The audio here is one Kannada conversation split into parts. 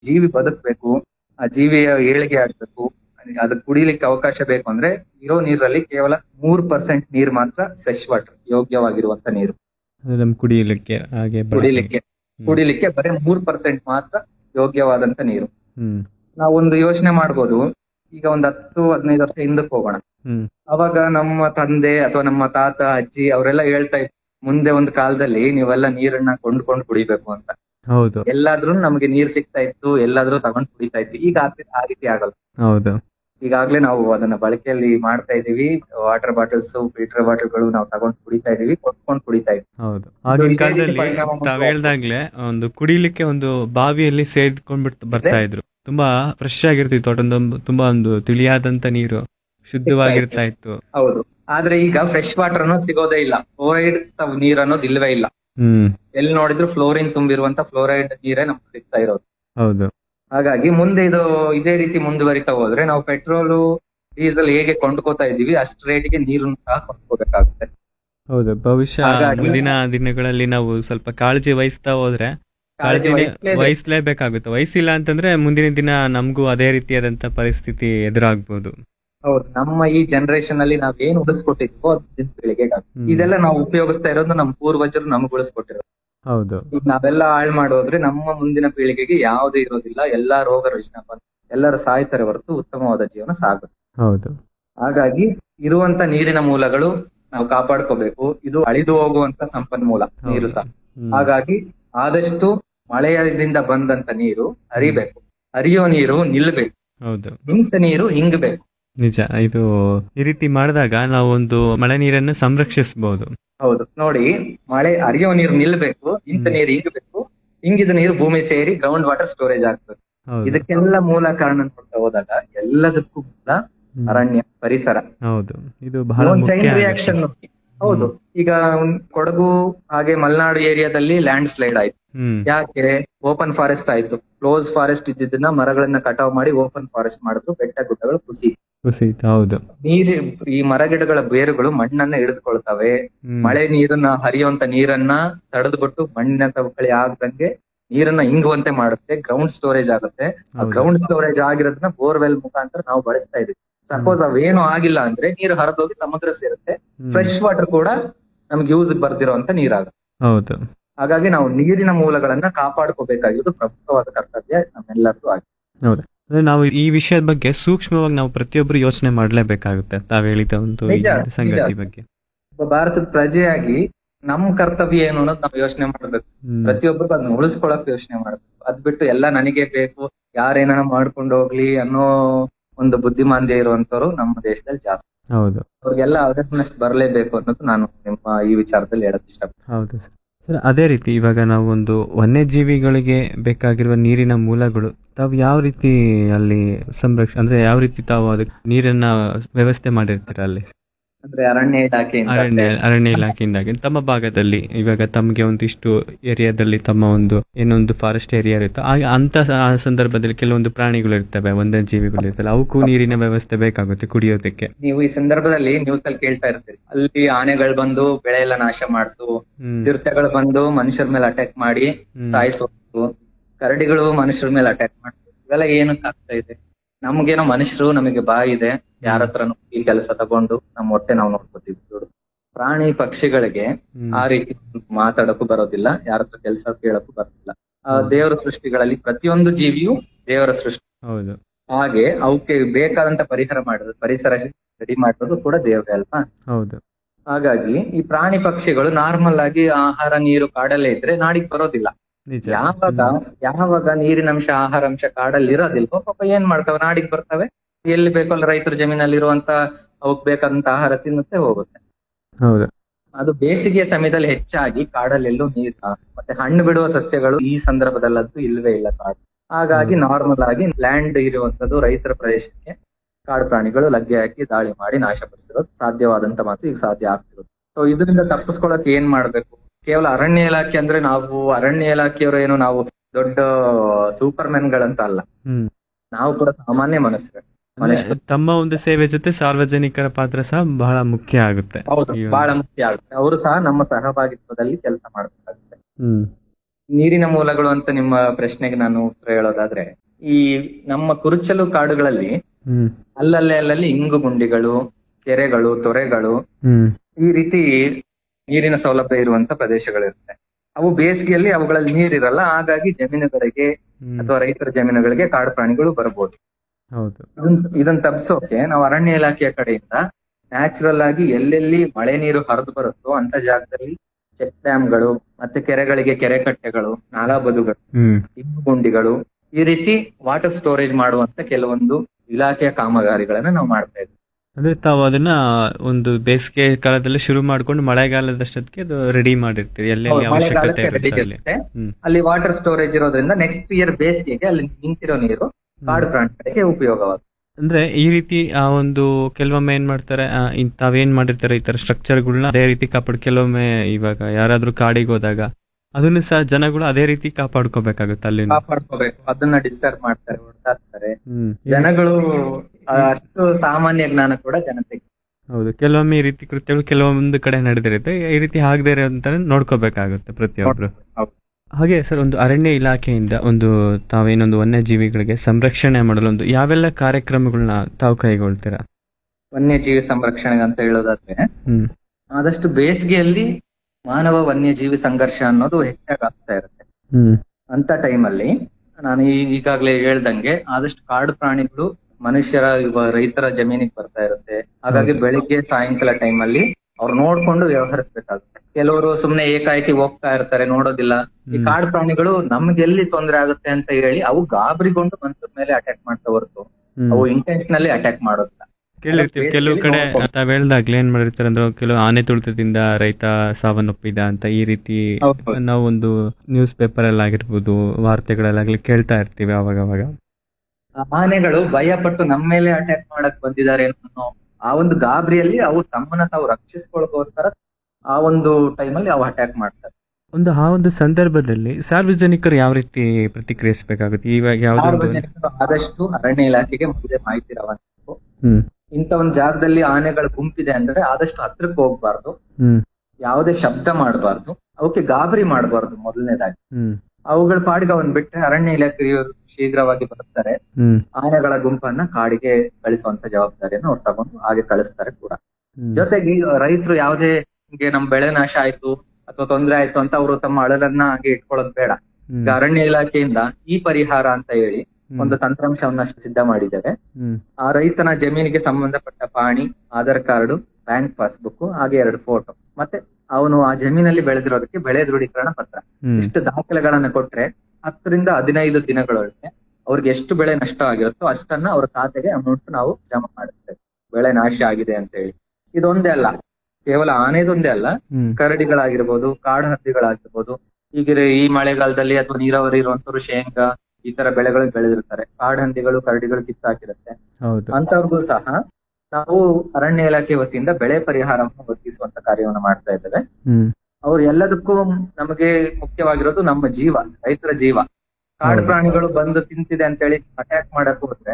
ಜೀವಿ ಬದುಕ್ಬೇಕು, ಆ ಜೀವಿಯ ಏಳಿಗೆ ಆಗ್ಬೇಕು, ಅದಕ್ಕೆ ಕುಡಿಲಿಕ್ಕೆ ಅವಕಾಶ ಬೇಕು ಅಂದ್ರೆ ಇರೋ ನೀರಲ್ಲಿ ಕೇವಲ 3% ನೀರು ಮಾತ್ರ ಫ್ರೆಶ್ ವಾಟರ್, ಯೋಗ್ಯವಾಗಿರುವಂತ ನೀರು. ಅದು ನಮ್ ಕುಡಿಯಲಿಕ್ಕೆ ಹಾಗೆ ಕುಡಿಲಿಕ್ಕೆ ಕುಡಿಲಿಕ್ಕೆ ಬರೀ 3% ಮಾತ್ರ ಯೋಗ್ಯವಾದಂತ ನೀರು. ಹ್ಮ್ ನಾವೊಂದು ಯೋಚನೆ ಮಾಡ್ಬೋದು, ಈಗ ಒಂದ್ 10-15 ವರ್ಷ ಹಿಂದಕ್ಕೆ ಹೋಗೋಣ. ಹ್ಮ್ ಅವಾಗ ನಮ್ಮ ತಂದೆ ಅಥವಾ ನಮ್ಮ ತಾತ ಅಜ್ಜಿ ಅವರೆಲ್ಲ ಹೇಳ್ತಾ ಇದ್ರು, ಮುಂದೆ ಒಂದು ಕಾಲದಲ್ಲಿ ನೀವೆಲ್ಲ ನೀರನ್ನ ಕೊಂಡ್ಕೊಂಡು ಕುಡಿಬೇಕು ಅಂತ. ಹೌದು ಎಲ್ಲಾದ್ರೂ ನಮ್ಗೆ ನೀರ್ ಸಿಗ್ತಾ ಇತ್ತು, ಎಲ್ಲಾದ್ರೂ ತಗೊಂಡ್ ಕುಡಿತಾ ಇದ್ವಿ. ಈಗ ಆ ರೀತಿ ಆಗಲ್ಲ. ಹೌದು ಈಗಾಗ್ಲೇ ನಾವು ಅದನ್ನ ಬಳಕೆಯಲ್ಲಿ ಮಾಡ್ತಾ ಇದೀವಿ. ವಾಟರ್ ಬಾಟಲ್ಸ್, ಫಿಲ್ಟರ್ ಬಾಟಲ್ಗಳು ನಾವು ತಗೊಂಡ್ ಕುಡಿತಾ ಇದೀವಿ, ಕೊಟ್ಕೊಂಡು ಕುಡಿತಾ ಇದ್ವಿ. ಹೌದು. ಆಗಿನ ಕಾಲದಲ್ಲಿ ತಾವ್ ಹೇಳ್ದಾಗ್ಲೆ ಒಂದು ಕುಡಿಲಿಕ್ಕೆ ಒಂದು ಬಾವಿಯಲ್ಲಿ ಸೇದ್ಕೊಂಡ್ಬಿಟ್ಟು ಬರ್ತಾ ಇದ್ರು. ತುಂಬಾ ಫ್ರೆಶ್ ಆಗಿರ್ತಿತ್ತು, ತುಂಬಾ ಒಂದು ತಿಳಿಯಾದಂತ ನೀರು, ಶುದ್ಧವಾಗಿರ್ತಾ ಇತ್ತು. ಹೌದು. ಆದ್ರೆ ಈಗ ಫ್ರೆಶ್ ವಾಟರ್ ಅನ್ನೋದು ಸಿಗೋದೇ ಇಲ್ಲ. ಫ್ಲೋರೈಡ್ ನೀರ್ ಅನ್ನೋದು ಇಲ್ವೇ ಇಲ್ಲ. ಎಲ್ಲಿ ನೋಡಿದ್ರು ಫ್ಲೋರಿನ್ ತುಂಬಿರುವಂತ ಫ್ಲೋರೈಡ್ ನೀರೇ ನಮ್ಗೆ ಸಿಗ್ತಾ ಇರೋದು. ಹೌದು. ಹಾಗಾಗಿ ಮುಂದೆ ಇದೇ ರೀತಿ ಮುಂದುವರಿತಾ ಹೋದ್ರೆ ನಾವು ಪೆಟ್ರೋಲು, ಡೀಸೆಲ್ ಹೇಗೆ ಕೊಂಡ್ಕೋತಾ ಇದೀವಿ ಅಷ್ಟು ರೇಟಿಗೆ ನೀರನ್ನು ಸಹ ಕೊಂಡ್ಕೋಬೇಕಾಗುತ್ತೆ. ಹೌದು. ಬಹುಶಃ ಮುಂದಿನ ದಿನಗಳಲ್ಲಿ ನಾವು ಸ್ವಲ್ಪ ಕಾಳಜಿ ವಹಿಸ್ತಾ ಹೋದ್ರೆ ವಹಿಸ್ಲೇಬೇಕಾಗುತ್ತೆ. ವಹಿಸಿಲ್ಲ ಅಂತಂದ್ರೆ ಮುಂದಿನ ದಿನ ನಮಗೂ ಅದೇ ರೀತಿಯಾದಂತ ಪರಿಸ್ಥಿತಿ ಎದುರಾಗ್ಬೋದು. ಹೌದು. ನಮ್ಮ ಈ ಜನರೇಷನ್ ಅಲ್ಲಿ ನಾವ್ ಏನ್ ಉಳಿಸ್ಕೊಟ್ಟಿದ್ವೋ ಅದು ಪೀಳಿಗೆ ಇದೆಲ್ಲ ನಾವು ಉಪಯೋಗಿಸ್ತಾ ಇರೋದು ನಮ್ಮ ಪೂರ್ವಜರು ನಮ್ಗೆ ಉಳಿಸ್ಕೊಟ್ಟಿರೋದು. ಹೌದು. ಈಗ ನಾವೆಲ್ಲ ಹಾಳು ಮಾಡೋದ್ರೆ ನಮ್ಮ ಮುಂದಿನ ಪೀಳಿಗೆಗೆ ಯಾವುದೇ ಇರೋದಿಲ್ಲ. ಎಲ್ಲಾ ರೋಗ ರುಜಿನ ಬಂದು ಎಲ್ಲರೂ ಸಾಯ್ತಾರೆ ಹೊರತು ಉತ್ತಮವಾದ ಜೀವನ ಸಾಗುತ್ತೆ. ಹೌದು. ಹಾಗಾಗಿ ಇರುವಂತ ನೀರಿನ ಮೂಲಗಳು ನಾವು ಕಾಪಾಡ್ಕೋಬೇಕು. ಇದು ಅಳಿದು ಹೋಗುವಂತ ಸಂಪನ್ಮೂಲ ನೀರು ಸಹ. ಹಾಗಾಗಿ ಆದಷ್ಟು ಮಳೆಯಿಂದ ಬಂದಂತ ನೀರು ಹರಿಬೇಕು, ಹರಿಯೋ ನೀರು ನಿಲ್ಬೇಕು. ಹೌದು. ನಿಂತ ನೀರು ಹಿಂಗಬೇಕು. ನಿಜ. ಇದು ಈ ರೀತಿ ಮಾಡಿದಾಗ ನಾವು ಒಂದು ಮಳೆ ನೀರನ್ನು ಸಂರಕ್ಷಿಸಬಹುದು. ಹೌದು. ನೋಡಿ, ಮಳೆ ಹರಿಯೋ ನೀರು ನಿಲ್ಬೇಕು, ನಿಂತ ನೀರು ಹಿಂಗಬೇಕು. ಹಿಂಗಿದ ನೀರು ಭೂಮಿ ಸೇರಿ ಗ್ರೌಂಡ್ ವಾಟರ್ ಸ್ಟೋರೇಜ್ ಆಗ್ತದೆ. ಇದಕ್ಕೆಲ್ಲ ಮೂಲ ಕಾರಣ ನೋಡ್ತಾ ಹೋದಾಗ ಎಲ್ಲದಕ್ಕೂ ಮೂಲ ಅರಣ್ಯ, ಪರಿಸರ. ಹೌದು. ಇದು ಬಹಳ ಚೈನ್ ರಿಯಾಕ್ಷನ್. ಹೌದು. ಈಗ ಕೊಡಗು ಹಾಗೆ ಮಲೆನಾಡು ಏರಿಯಾದಲ್ಲಿ ಲ್ಯಾಂಡ್ ಸ್ಲೈಡ್ ಆಯ್ತು. ಯಾಕೆ? ಓಪನ್ ಫಾರೆಸ್ಟ್ ಆಯ್ತು. ಕ್ಲೋಸ್ ಫಾರೆಸ್ಟ್ ಇದ್ದಿದ್ದನ್ನ ಮರಗಳನ್ನ ಕಟಾವ್ ಮಾಡಿ ಓಪನ್ ಫಾರೆಸ್ಟ್ ಮಾಡಿದ್ರು, ಬೆಟ್ಟ ಗುಡ್ಡಗಳು ಕುಸಿತು. ಹೌದು. ಈ ಮರಗಿಡಗಳ ಬೇರುಗಳು ಮಣ್ಣನ್ನ ಹಿಡಿದುಕೊಳ್ತವೆ. ಮಳೆ ನೀರನ್ನ, ಹರಿಯುವಂತ ನೀರನ್ನ ತಡೆದ್ಬಿಟ್ಟು ಮಣ್ಣಿನ ಸವಕಳಿ ಆಗದಂಗೆ ನೀರನ್ನ ಇಂಗುವಂತೆ ಮಾಡುತ್ತೆ. ಗ್ರೌಂಡ್ ಸ್ಟೋರೇಜ್ ಆಗುತ್ತೆ. ಆ ಗ್ರೌಂಡ್ ಸ್ಟೋರೇಜ್ ಆಗಿರೋದನ್ನ ಬೋರ್ವೆಲ್ ಮುಖಾಂತರ ನಾವು ಬಳಸ್ತಾ ಇದೀವಿ. ಸಪೋಸ್ ಅವೇನು ಆಗಿಲ್ಲ ಅಂದ್ರೆ ನೀರು ಹರಿದೋಗಿ ಸಮುದ್ರ ಸೇರುತ್ತೆ. ಫ್ರೆಶ್ ವಾಟರ್ ಕೂಡ ನಮ್ಗೆ ಯೂಸ್ ಬರ್ದಿರೋಂತ ನೀರಾಗುತ್ತೆ. ಹೌದು. ಹಾಗಾಗಿ ನಾವು ನೀರಿನ ಮೂಲಗಳನ್ನ ಕಾಪಾಡ್ಕೋಬೇಕಾಗಿರೋದು ಪ್ರಮುಖವಾದ ಕರ್ತವ್ಯ ನಮ್ಮೆಲ್ಲರಿಗೂ ಆಗಿದೆ. ಹೌದು. ಅಂದ್ರೆ ನಾವು ಈ ವಿಷಯದ ಬಗ್ಗೆ ಸೂಕ್ಷ್ಮವಾಗಿ ನಾವು ಪ್ರತಿಯೊಬ್ಬರು ಯೋಚನೆ ಮಾಡ್ಲೇಬೇಕಾಗುತ್ತೆ. ತಾವ್ ಹೇಳಿದ ಒಂದು ಸಂಗತಿ ಬಗ್ಗೆ ಭಾರತದ ಪ್ರಜೆಯಾಗಿ ನಮ್ ಕರ್ತವ್ಯ ಏನು ಅನ್ನೋದು ನಾವು ಯೋಚನೆ ಮಾಡ್ಬೇಕು. ಪ್ರತಿಯೊಬ್ಬರಿಗೂ ಅದನ್ನ ಉಳಿಸ್ಕೊಳಕ್ ಯೋಚನೆ ಮಾಡ್ಬೇಕು. ಅದ್ ಬಿಟ್ಟು ಎಲ್ಲ ನನಗೆ ಬೇಕು, ಯಾರೇನ ಮಾಡ್ಕೊಂಡು ಹೋಗ್ಲಿ ಅನ್ನೋ ಒಂದು ಬುದ್ಧಿಮಾಂದ್ಯ ಇರುವಂತವ್ರು ನಮ್ಮ ದೇಶದಲ್ಲಿ ಜಾಸ್ತಿ. ಹೌದು. ಅವ್ರಿಗೆಲ್ಲ ಅವೇರ್ನೆಸ್ ಬರಲೇಬೇಕು ಅನ್ನೋದು ನಾನು ನಿಮ್ಮ ಈ ವಿಚಾರದಲ್ಲಿ ಹೇಳಕ್ ಇಷ್ಟಪಡ್ತೀನಿ. ಹೌದು ಸರ್. ಅದೇ ರೀತಿ ಇವಾಗ ನಾವು ಒಂದು ವನ್ಯಜೀವಿಗಳಿಗೆ ಬೇಕಾಗಿರುವ ನೀರಿನ ಮೂಲಗಳು ತಾವು ಯಾವ ರೀತಿ ಅಲ್ಲಿ ಅಂದ್ರೆ ಯಾವ ರೀತಿ ತಾವು ಅದಕ್ಕೆ ನೀರನ್ನ ವ್ಯವಸ್ಥೆ ಮಾಡಿರ್ತೀರ ಅಲ್ಲಿ? ಅಂದ್ರೆ ಅರಣ್ಯ ಇಲಾಖೆಯಿಂದಾಗಿ ತಮ್ಮ ಭಾಗದಲ್ಲಿ ಇವಾಗ ತಮ್ಗೆ ಒಂದಿಷ್ಟು ಏರಿಯಾದಲ್ಲಿ ತಮ್ಮ ಏನೊಂದು ಫಾರೆಸ್ಟ್ ಏರಿಯಾ ಇರುತ್ತೆ, ಅಂತ ಸಂದರ್ಭದಲ್ಲಿ ಕೆಲವೊಂದು ಪ್ರಾಣಿಗಳು ಇರ್ತವೆ, ವನ್ಯಜೀವಿಗಳು ಇರ್ತವೆ, ಅವಕ್ಕೂ ನೀರಿನ ವ್ಯವಸ್ಥೆ ಬೇಕಾಗುತ್ತೆ ಕುಡಿಯೋದಕ್ಕೆ. ನೀವು ಈ ಸಂದರ್ಭದಲ್ಲಿ ನ್ಯೂಸ್ ಅಲ್ಲಿ ಕೇಳ್ತಾ ಇರ್ತೀರಿ, ಅಲ್ಲಿ ಆನೆಗಳು ಬಂದು ಬೆಳೆ ಎಲ್ಲ ನಾಶ ಮಾಡ್ತು, ಚಿರತೆಗಳು ಬಂದು ಮನುಷ್ಯರ ಮೇಲೆ ಅಟ್ಯಾಕ್ ಮಾಡಿ ಸಾಯಿಸೋದು, ಕರಡಿಗಳು ಮನುಷ್ಯರ ಮೇಲೆ ಅಟ್ಯಾಕ್ ಮಾಡ್ತು. ಇವೆಲ್ಲ ಏನಕ್ಕೆ ಆಗ್ತಾ ಇದೆ? ನಮ್ಗೇನೋ ಮನುಷ್ಯರು, ನಮಗೆ ಬಾಯಿ ಇದೆ, ಯಾರ ಹತ್ರನು ಈ ಕೆಲಸ ತಗೊಂಡು ನಮ್ಮ ಹೊಟ್ಟೆ ನಾವು ನೋಡ್ಕೋತೀವಿ. ಪ್ರಾಣಿ ಪಕ್ಷಿಗಳಿಗೆ ಆ ರೀತಿ ಮಾತಾಡಕ್ಕೂ ಬರೋದಿಲ್ಲ, ಯಾರ ಹತ್ರ ಕೆಲಸ ಕೇಳಕ್ಕೂ ಬರೋದಿಲ್ಲ. ದೇವರ ಸೃಷ್ಟಿಗಳಲ್ಲಿ ಪ್ರತಿಯೊಂದು ಜೀವಿಯು ದೇವರ ಸೃಷ್ಟಿ. ಹೌದು. ಹಾಗೆ ಅವಕ್ಕೆ ಬೇಕಾದಂತ ಪರಿಸರ ರೆಡಿ ಮಾಡೋದು ಕೂಡ ದೇವರೇ ಅಲ್ವಾ? ಹೌದು. ಹಾಗಾಗಿ ಈ ಪ್ರಾಣಿ ಪಕ್ಷಿಗಳು ನಾರ್ಮಲ್ ಆಗಿ ಆಹಾರ ನೀರು ಕಾಡಲ್ಲೇ ಇದ್ರೆ ನಾಡಿಗೆ ಬರೋದಿಲ್ಲ. ಯಾವಾಗ ನೀರಿನಂಶ, ಆಹಾರಾಂಶ ಕಾಡಲ್ಲಿ ಇರೋದಿಲ್ವೋ ಪಾಪ ಏನ್ ಮಾಡ್ತಾವೆ, ನಾಡಿಗೆ ಬರ್ತವೆ. ಎಲ್ಲಿ ಬೇಕೋ ಅಲ್ಲಿ ರೈತರ ಜಮೀನಲ್ಲಿ ಇರುವಂತ ಅವಕ್ ಬೇಕಾದಂತ ಆಹಾರ ತಿನ್ನುತ್ತೆ, ಹೋಗುತ್ತೆ. ಹೌದು. ಅದು ಬೇಸಿಗೆಯ ಸಮಯದಲ್ಲಿ ಹೆಚ್ಚಾಗಿ ಕಾಡಲ್ಲೆಲ್ಲೂ ನೀರು ಮತ್ತೆ ಹಣ್ಣು ಬಿಡುವ ಸಸ್ಯಗಳು ಈ ಸಂದರ್ಭದಲ್ಲಂತೂ ಇಲ್ವೇ ಇಲ್ಲ ಕಾಡು. ಹಾಗಾಗಿ ನಾರ್ಮಲ್ ಆಗಿ ಲ್ಯಾಂಡ್ ಇರುವಂತದ್ದು ರೈತರ ಪ್ರದೇಶಕ್ಕೆ ಕಾಡು ಪ್ರಾಣಿಗಳು ಲಗ್ಗೆ ಹಾಕಿ ದಾಳಿ ಮಾಡಿ ನಾಶಪಡಿಸಿರೋದು ಸಾಧ್ಯವಾದಂತ ಮಾತು ಈಗ ಸಾಧ್ಯ ಆಗ್ತಿರೋದು. ಸೊ ಇದರಿಂದ ತಪ್ಪಿಸ್ಕೊಳಕ್ ಏನ್ ಮಾಡ್ಬೇಕು? ಕೇವಲ ಅರಣ್ಯ ಇಲಾಖೆ ಅಂದ್ರೆ ನಾವು ಅರಣ್ಯ ಇಲಾಖೆಯವರು ಏನು ನಾವು ದೊಡ್ಡ ಸೂಪರ್ ಮೆನ್ ಗಳಂತ ಅಲ್ಲ, ನಾವು ಕೂಡ ಸಾಮಾನ್ಯ ಮನುಷ್ಯರು. ತಮ್ಮ ಒಂದು ಸೇವೆ ಜೊತೆ ಸಾರ್ವಜನಿಕರ ಪಾತ್ರ ಸಹ ಬಹಳ ಮುಖ್ಯ ಆಗುತ್ತೆ. ಹೌದು, ಬಹಳ ಮುಖ್ಯ ಆಗುತ್ತೆ. ಅವರು ಸಹ ನಮ್ಮ ಸಹಭಾಗಿತ್ವದಲ್ಲಿ ಕೆಲಸ ಮಾಡಬೇಕಾಗುತ್ತೆ. ನೀರಿನ ಮೂಲಗಳು ಅಂತ ನಿಮ್ಮ ಪ್ರಶ್ನೆಗೆ ನಾನು ಉತ್ತರ ಹೇಳೋದಾದ್ರೆ, ಈ ನಮ್ಮ ಕುರುಚಲು ಕಾಡುಗಳಲ್ಲಿ ಅಲ್ಲಲ್ಲಿ ಇಂಗು ಗುಂಡಿಗಳು, ಕೆರೆಗಳು, ತೊರೆಗಳು, ಈ ರೀತಿ ನೀರಿನ ಸೌಲಭ್ಯ ಇರುವಂತ ಪ್ರದೇಶಗಳಿರುತ್ತೆ. ಅವು ಬೇಸಿಗೆಯಲ್ಲಿ ಅವುಗಳಲ್ಲಿ ನೀರಿರಲ್ಲ, ಹಾಗಾಗಿ ಜಮೀನುಗಳಿಗೆ ಅಥವಾ ರೈತರ ಜಮೀನುಗಳಿಗೆ ಕಾಡು ಪ್ರಾಣಿಗಳು ಬರಬಹುದು. ಇದನ್ನ ತಪ್ಪಿಸೋಕೆ ನಾವು ಅರಣ್ಯ ಇಲಾಖೆಯ ಕಡೆಯಿಂದ ನ್ಯಾಚುರಲ್ ಆಗಿ ಎಲ್ಲೆಲ್ಲಿ ಮಳೆ ನೀರು ಹರಿದು ಬರುತ್ತೋ ಅಂತ ಜಾಗದಲ್ಲಿ ಚೆಕ್ ಡ್ಯಾಮ್ಗಳು, ಮತ್ತೆ ಕೆರೆಗಳಿಗೆ ಕೆರೆ ಕಟ್ಟೆಗಳು, ನಾಲಾ ಬದುಗಳು, ಇಂಗು ಗುಂಡಿಗಳು, ಈ ರೀತಿ ವಾಟರ್ ಸ್ಟೋರೇಜ್ ಮಾಡುವಂತ ಕೆಲವೊಂದು ಇಲಾಖೆಯ ಕಾಮಗಾರಿಗಳನ್ನ ನಾವು ಮಾಡ್ತಾ ಇದ್ವಿ. ಅಂದ್ರೆ ತಾವು ಅದನ್ನ ಒಂದು ಬೇಸಿಗೆ ಕಾಲದಲ್ಲಿ ಶುರು ಮಾಡ್ಕೊಂಡು ಮಳೆಗಾಲದಷ್ಟೊತ್ತಿಗೆ ಅದು ರೆಡಿ ಮಾಡಿರ್ತೀರಿ, ಎಲ್ಲೆಲ್ಲಿ ಅವಶ್ಯಕತೆ ಇರುತ್ತೆ ಅಲ್ಲಿ ವಾಟರ್ ಸ್ಟೋರೇಜ್ ಇರೋದ್ರಿಂದ ನೆಕ್ಸ್ಟ್ ಇಯರ್ ಬೇಸಿಗೆಗೆ ಅಲ್ಲಿ ನಿಂತಿರೋ ನೀರು ಕಾಡು ಪ್ರಾಣಿಗಳಿಗೆ ಉಪಯೋಗವಾಗುತ್ತೆ. ಅಂದ್ರೆ ಈ ರೀತಿ ಆ ಒಂದು ಕೆಲವೊಮ್ಮೆ ಏನ್ ಮಾಡ್ತಾರೆ, ತಾವೇನ್ ಮಾಡಿರ್ತಾರೆ ಈ ತರ ಸ್ಟ್ರಕ್ಚರ್ಗಳನ್ನ ಅದೇ ರೀತಿ ಕೆಲವೊಮ್ಮೆ ಇವಾಗ ಯಾರಾದ್ರೂ ಕಾಡಿಗೆ ಹೋದಾಗ ಅದನ್ನು ಸಹ ಜನಗಳು ಅದೇ ರೀತಿ ಕಾಪಾಡ್ಕೋಬೇಕಾಗುತ್ತೆ, ಅಲ್ಲಿ ಕಾಪಾಡ್ಕೋಬೇಕು. ಅದನ್ನ ಡಿಸ್ಟರ್ಬ್ ಮಾಡ್ತಾರೆ, ಹೊಡ್ತಾಡ್ತಾರೆ ಜನಗಳು. ಅಷ್ಟು ಸಾಮಾನ್ಯ ಜ್ಞಾನ ಕೂಡ ಜನತೆಗೆ. ಹೌದು, ಕೆಲವೊಮ್ಮೆ ಈ ರೀತಿ ಕೃತ್ಯಗಳು ಕೆಲವೊಂದು ಕಡೆ ನಡೆದಿರುತ್ತೆ, ಈ ರೀತಿ ಆಗದೆ ಇರೋ ನೋಡ್ಕೋಬೇಕಾಗುತ್ತೆ ಪ್ರತಿಯೊಬ್ರು. ಹಾಗೆ ಸರ್, ಒಂದು ಅರಣ್ಯ ಇಲಾಖೆಯಿಂದ ಒಂದು ತಾವೇನೊಂದು ವನ್ಯಜೀವಿಗಳಿಗೆ ಸಂರಕ್ಷಣೆ ಮಾಡಲು ಒಂದು ಯಾವೆಲ್ಲ ಕಾರ್ಯಕ್ರಮಗಳನ್ನ ತಾವು ಕೈಗೊಳ್ತೀರಾ? ವನ್ಯಜೀವಿ ಸಂರಕ್ಷಣೆ ಅಂತ ಹೇಳೋದಾದ್ರೆ, ಆದಷ್ಟು ಬೇಸಿಗೆಯಲ್ಲಿ ಮಾನವ ವನ್ಯಜೀವಿ ಸಂಘರ್ಷ ಅನ್ನೋದು ಹೆಚ್ಚಾಗಿ ಆಗ್ತಾ ಇರುತ್ತೆ. ಅಂತ ಟೈಮಲ್ಲಿ ನಾನು ಈಗಾಗಲೇ ಹೇಳ್ದಂಗೆ ಆದಷ್ಟು ಕಾಡು ಪ್ರಾಣಿಗಳು ಮನುಷ್ಯರ ರೈತರ ಜಮೀನಿಗೆ ಬರ್ತಾ ಇರುತ್ತೆ. ಹಾಗಾಗಿ ಬೆಳಿಗ್ಗೆ ಸಾಯಂಕಾಲ ಟೈಮಲ್ಲಿ ಅವ್ರು ನೋಡ್ಕೊಂಡು ವ್ಯವಹರಿಸ್ಬೇಕಾಗುತ್ತೆ. ಕೆಲವರು ಸುಮ್ನೆ ಏಕಾಏಕಿ ಹೋಗ್ತಾ ಇರ್ತಾರೆ, ನೋಡೋದಿಲ್ಲ. ಈ ಕಾಡು ಪ್ರಾಣಿಗಳು ನಮ್ಗೆ ಎಲ್ಲಿ ತೊಂದರೆ ಆಗುತ್ತೆ ಅಂತ ಹೇಳಿ ಅವು ಗಾಬರಿಗೊಂಡು ಮನುಷ್ಯರ ಮೇಲೆ ಅಟ್ಯಾಕ್ ಮಾಡ್ತಾ ಹೊರತು ಅವು ಇಂಟೆನ್ಷನಲಿ ಅಟ್ಯಾಕ್ ಮಾಡೋದಿಲ್ಲ. ಕೇಳಿರ್ತೀವಿ ಕೆಲವು ಕಡೆ ತಾವ್ ಹೇಳ್ದಾಗ್ಲೇ ಏನ್ ಮಾಡಿರ್ತಾರೆ ಅಂದ್ರೆ, ಕೆಲವು ಆನೆ ತುಳಿತದಿಂದ ರೈತ ಸಾವನ್ನಪ್ಪಿದ ಅಂತ ಈ ರೀತಿ ನಾವು ಒಂದು ನ್ಯೂಸ್ ಪೇಪರ್ ಅಲ್ಲಿ ಆಗಿರ್ಬೋದು, ವಾರ್ತೆಗಳಲ್ಲಾಗ್ಲಿ ಕೇಳ್ತಾ ಇರ್ತೀವಿ ಅವಾಗ. ಆನೆಗಳು ಭಯ ಪಟ್ಟು ನಮ್ಮ ಮೇಲೆ ಅಟ್ಯಾಕ್ ಮಾಡಕ್ ಬಂದಿದ್ದಾರೆ ಅನ್ನೋ ಆ ಒಂದು ಗಾಬರಿಯಲ್ಲಿ ಅವು ತಮ್ಮನ್ನ ತಾವು ರಕ್ಷಿಸ್ಕೊಳ್ಳೋಕೋಸ್ಕರ ಆ ಒಂದು ಟೈಮಲ್ಲಿ ಅವು ಅಟ್ಯಾಕ್ ಮಾಡ್ತಾರೆ. ಆ ಒಂದು ಸಂದರ್ಭದಲ್ಲಿ ಸಾರ್ವಜನಿಕರು ಯಾವ ರೀತಿ ಪ್ರತಿಕ್ರಿಯಿಸಬೇಕಾಗುತ್ತೆ? ಇವಾಗ ಆದಷ್ಟು ಅರಣ್ಯ ಇಲಾಖೆಗೆ ಮುಂದೆ ಮಾಹಿತಿ ರವಾನಿಸಬೇಕು. ಇಂತ ಒಂದ್ ಜಾಗದಲ್ಲಿ ಆನೆಗಳ ಗುಂಪಿದೆ ಅಂದ್ರೆ ಆದಷ್ಟು ಹತ್ರಕ್ಕೆ ಹೋಗ್ಬಾರ್ದು, ಯಾವುದೇ ಶಬ್ದ ಮಾಡಬಾರ್ದು, ಅವಕ್ಕೆ ಗಾಬರಿ ಮಾಡಬಾರ್ದು. ಮೊದಲನೇದಾಗಿ ಅವುಗಳ ಪಾಡಿಗೆ ಅವನ್ ಬಿಟ್ರೆ ಅರಣ್ಯ ಇಲಾಖೆಯವರು ಶೀಘ್ರವಾಗಿ ಬರ್ತಾರೆ. ಆನೆಗಳ ಗುಂಪನ್ನ ಕಾಡಿಗೆ ಕಳಿಸುವಂತ ಜವಾಬ್ದಾರಿಯನ್ನು ಅವ್ರು ತಗೊಂಡು ಹಾಗೆ ಕಳಿಸ್ತಾರೆ ಕೂಡ. ಜೊತೆಗೆ ರೈತರು ಯಾವುದೇ ನಮ್ ಬೆಳೆ ನಾಶ ಆಯ್ತು ಅಥವಾ ತೊಂದರೆ ಆಯ್ತು ಅಂತ ಅವರು ತಮ್ಮ ಅಳಲನ್ನ ಹಾಗೆ ಇಟ್ಕೊಳ್ಳೋದು ಬೇಡ. ಈಗ ಅರಣ್ಯ ಇಲಾಖೆಯಿಂದ ಈ ಪರಿಹಾರ ಅಂತ ಹೇಳಿ ಒಂದು ತಂತ್ರಾಂಶವನ್ನ ಸಿದ್ಧ ಮಾಡಿದ್ದೇವೆ. ಆ ರೈತನ ಜಮೀನಿಗೆ ಸಂಬಂಧಪಟ್ಟ ಪಾಣಿ, ಆಧಾರ್ ಕಾರ್ಡು, ಬ್ಯಾಂಕ್ ಪಾಸ್ಬುಕ್, ಹಾಗೆ 2 ಫೋಟೋ, ಮತ್ತೆ ಅವನು ಆ ಜಮೀನಲ್ಲಿ ಬೆಳೆದಿರೋದಕ್ಕೆ ಬೆಳೆ ದೃಢೀಕರಣ ಪತ್ರ, ಇಷ್ಟು ದಾಖಲೆಗಳನ್ನ ಕೊಟ್ರೆ 10 ರಿಂದ 15 ದಿನಗಳೊಳಗೆ ಅವ್ರಿಗೆ ಎಷ್ಟು ಬೆಳೆ ನಷ್ಟ ಆಗಿರುತ್ತೋ ಅಷ್ಟನ್ನ ಅವ್ರ ಖಾತೆಗೆ ಅಮೌಂಟ್ ನಾವು ಜಮಾ ಮಾಡುತ್ತೇವೆ, ಬೆಳೆ ನಾಶ ಆಗಿದೆ ಅಂತ ಹೇಳಿ. ಇದೊಂದೇ ಅಲ್ಲ, ಕೇವಲ ಆನೆದೊಂದೇ ಅಲ್ಲ, ಕರಡಿಗಳಾಗಿರ್ಬೋದು, ಕಾಡು ಹಂದಿಗಳಾಗಿರ್ಬೋದು. ಈಗ ಈ ಮಳೆಗಾಲದಲ್ಲಿ ಅಥವಾ ನೀರಾವರಿ ಇರುವಂತವ್ರು ಶೇಂಗಾ ಈ ತರ ಬೆಳೆಗಳು ಬೆಳೆದಿರ್ತಾರೆ, ಕಾಡು ಹಂದಿಗಳು, ಕರಡಿಗಳು ಕಿತ್ತಾಕಿರುತ್ತೆ. ಅಂತವ್ರಿಗೂ ಸಹ ನಾವು ಅರಣ್ಯ ಇಲಾಖೆ ವತಿಯಿಂದ ಬೆಳೆ ಪರಿಹಾರವನ್ನು ಒದಗಿಸುವಂತ ಕಾರ್ಯವನ್ನು ಮಾಡ್ತಾ ಇದ್ದೇವೆ. ಅವ್ರು ಎಲ್ಲದಕ್ಕೂ ನಮಗೆ ಮುಖ್ಯವಾಗಿರೋದು ನಮ್ಮ ಜೀವ, ರೈತರ ಜೀವ. ಕಾಡು ಪ್ರಾಣಿಗಳು ಬಂದು ತಿಂತಿದೆ ಅಂತ ಹೇಳಿ ಅಟ್ಯಾಕ್ ಮಾಡಕ್ ಹೋದ್ರೆ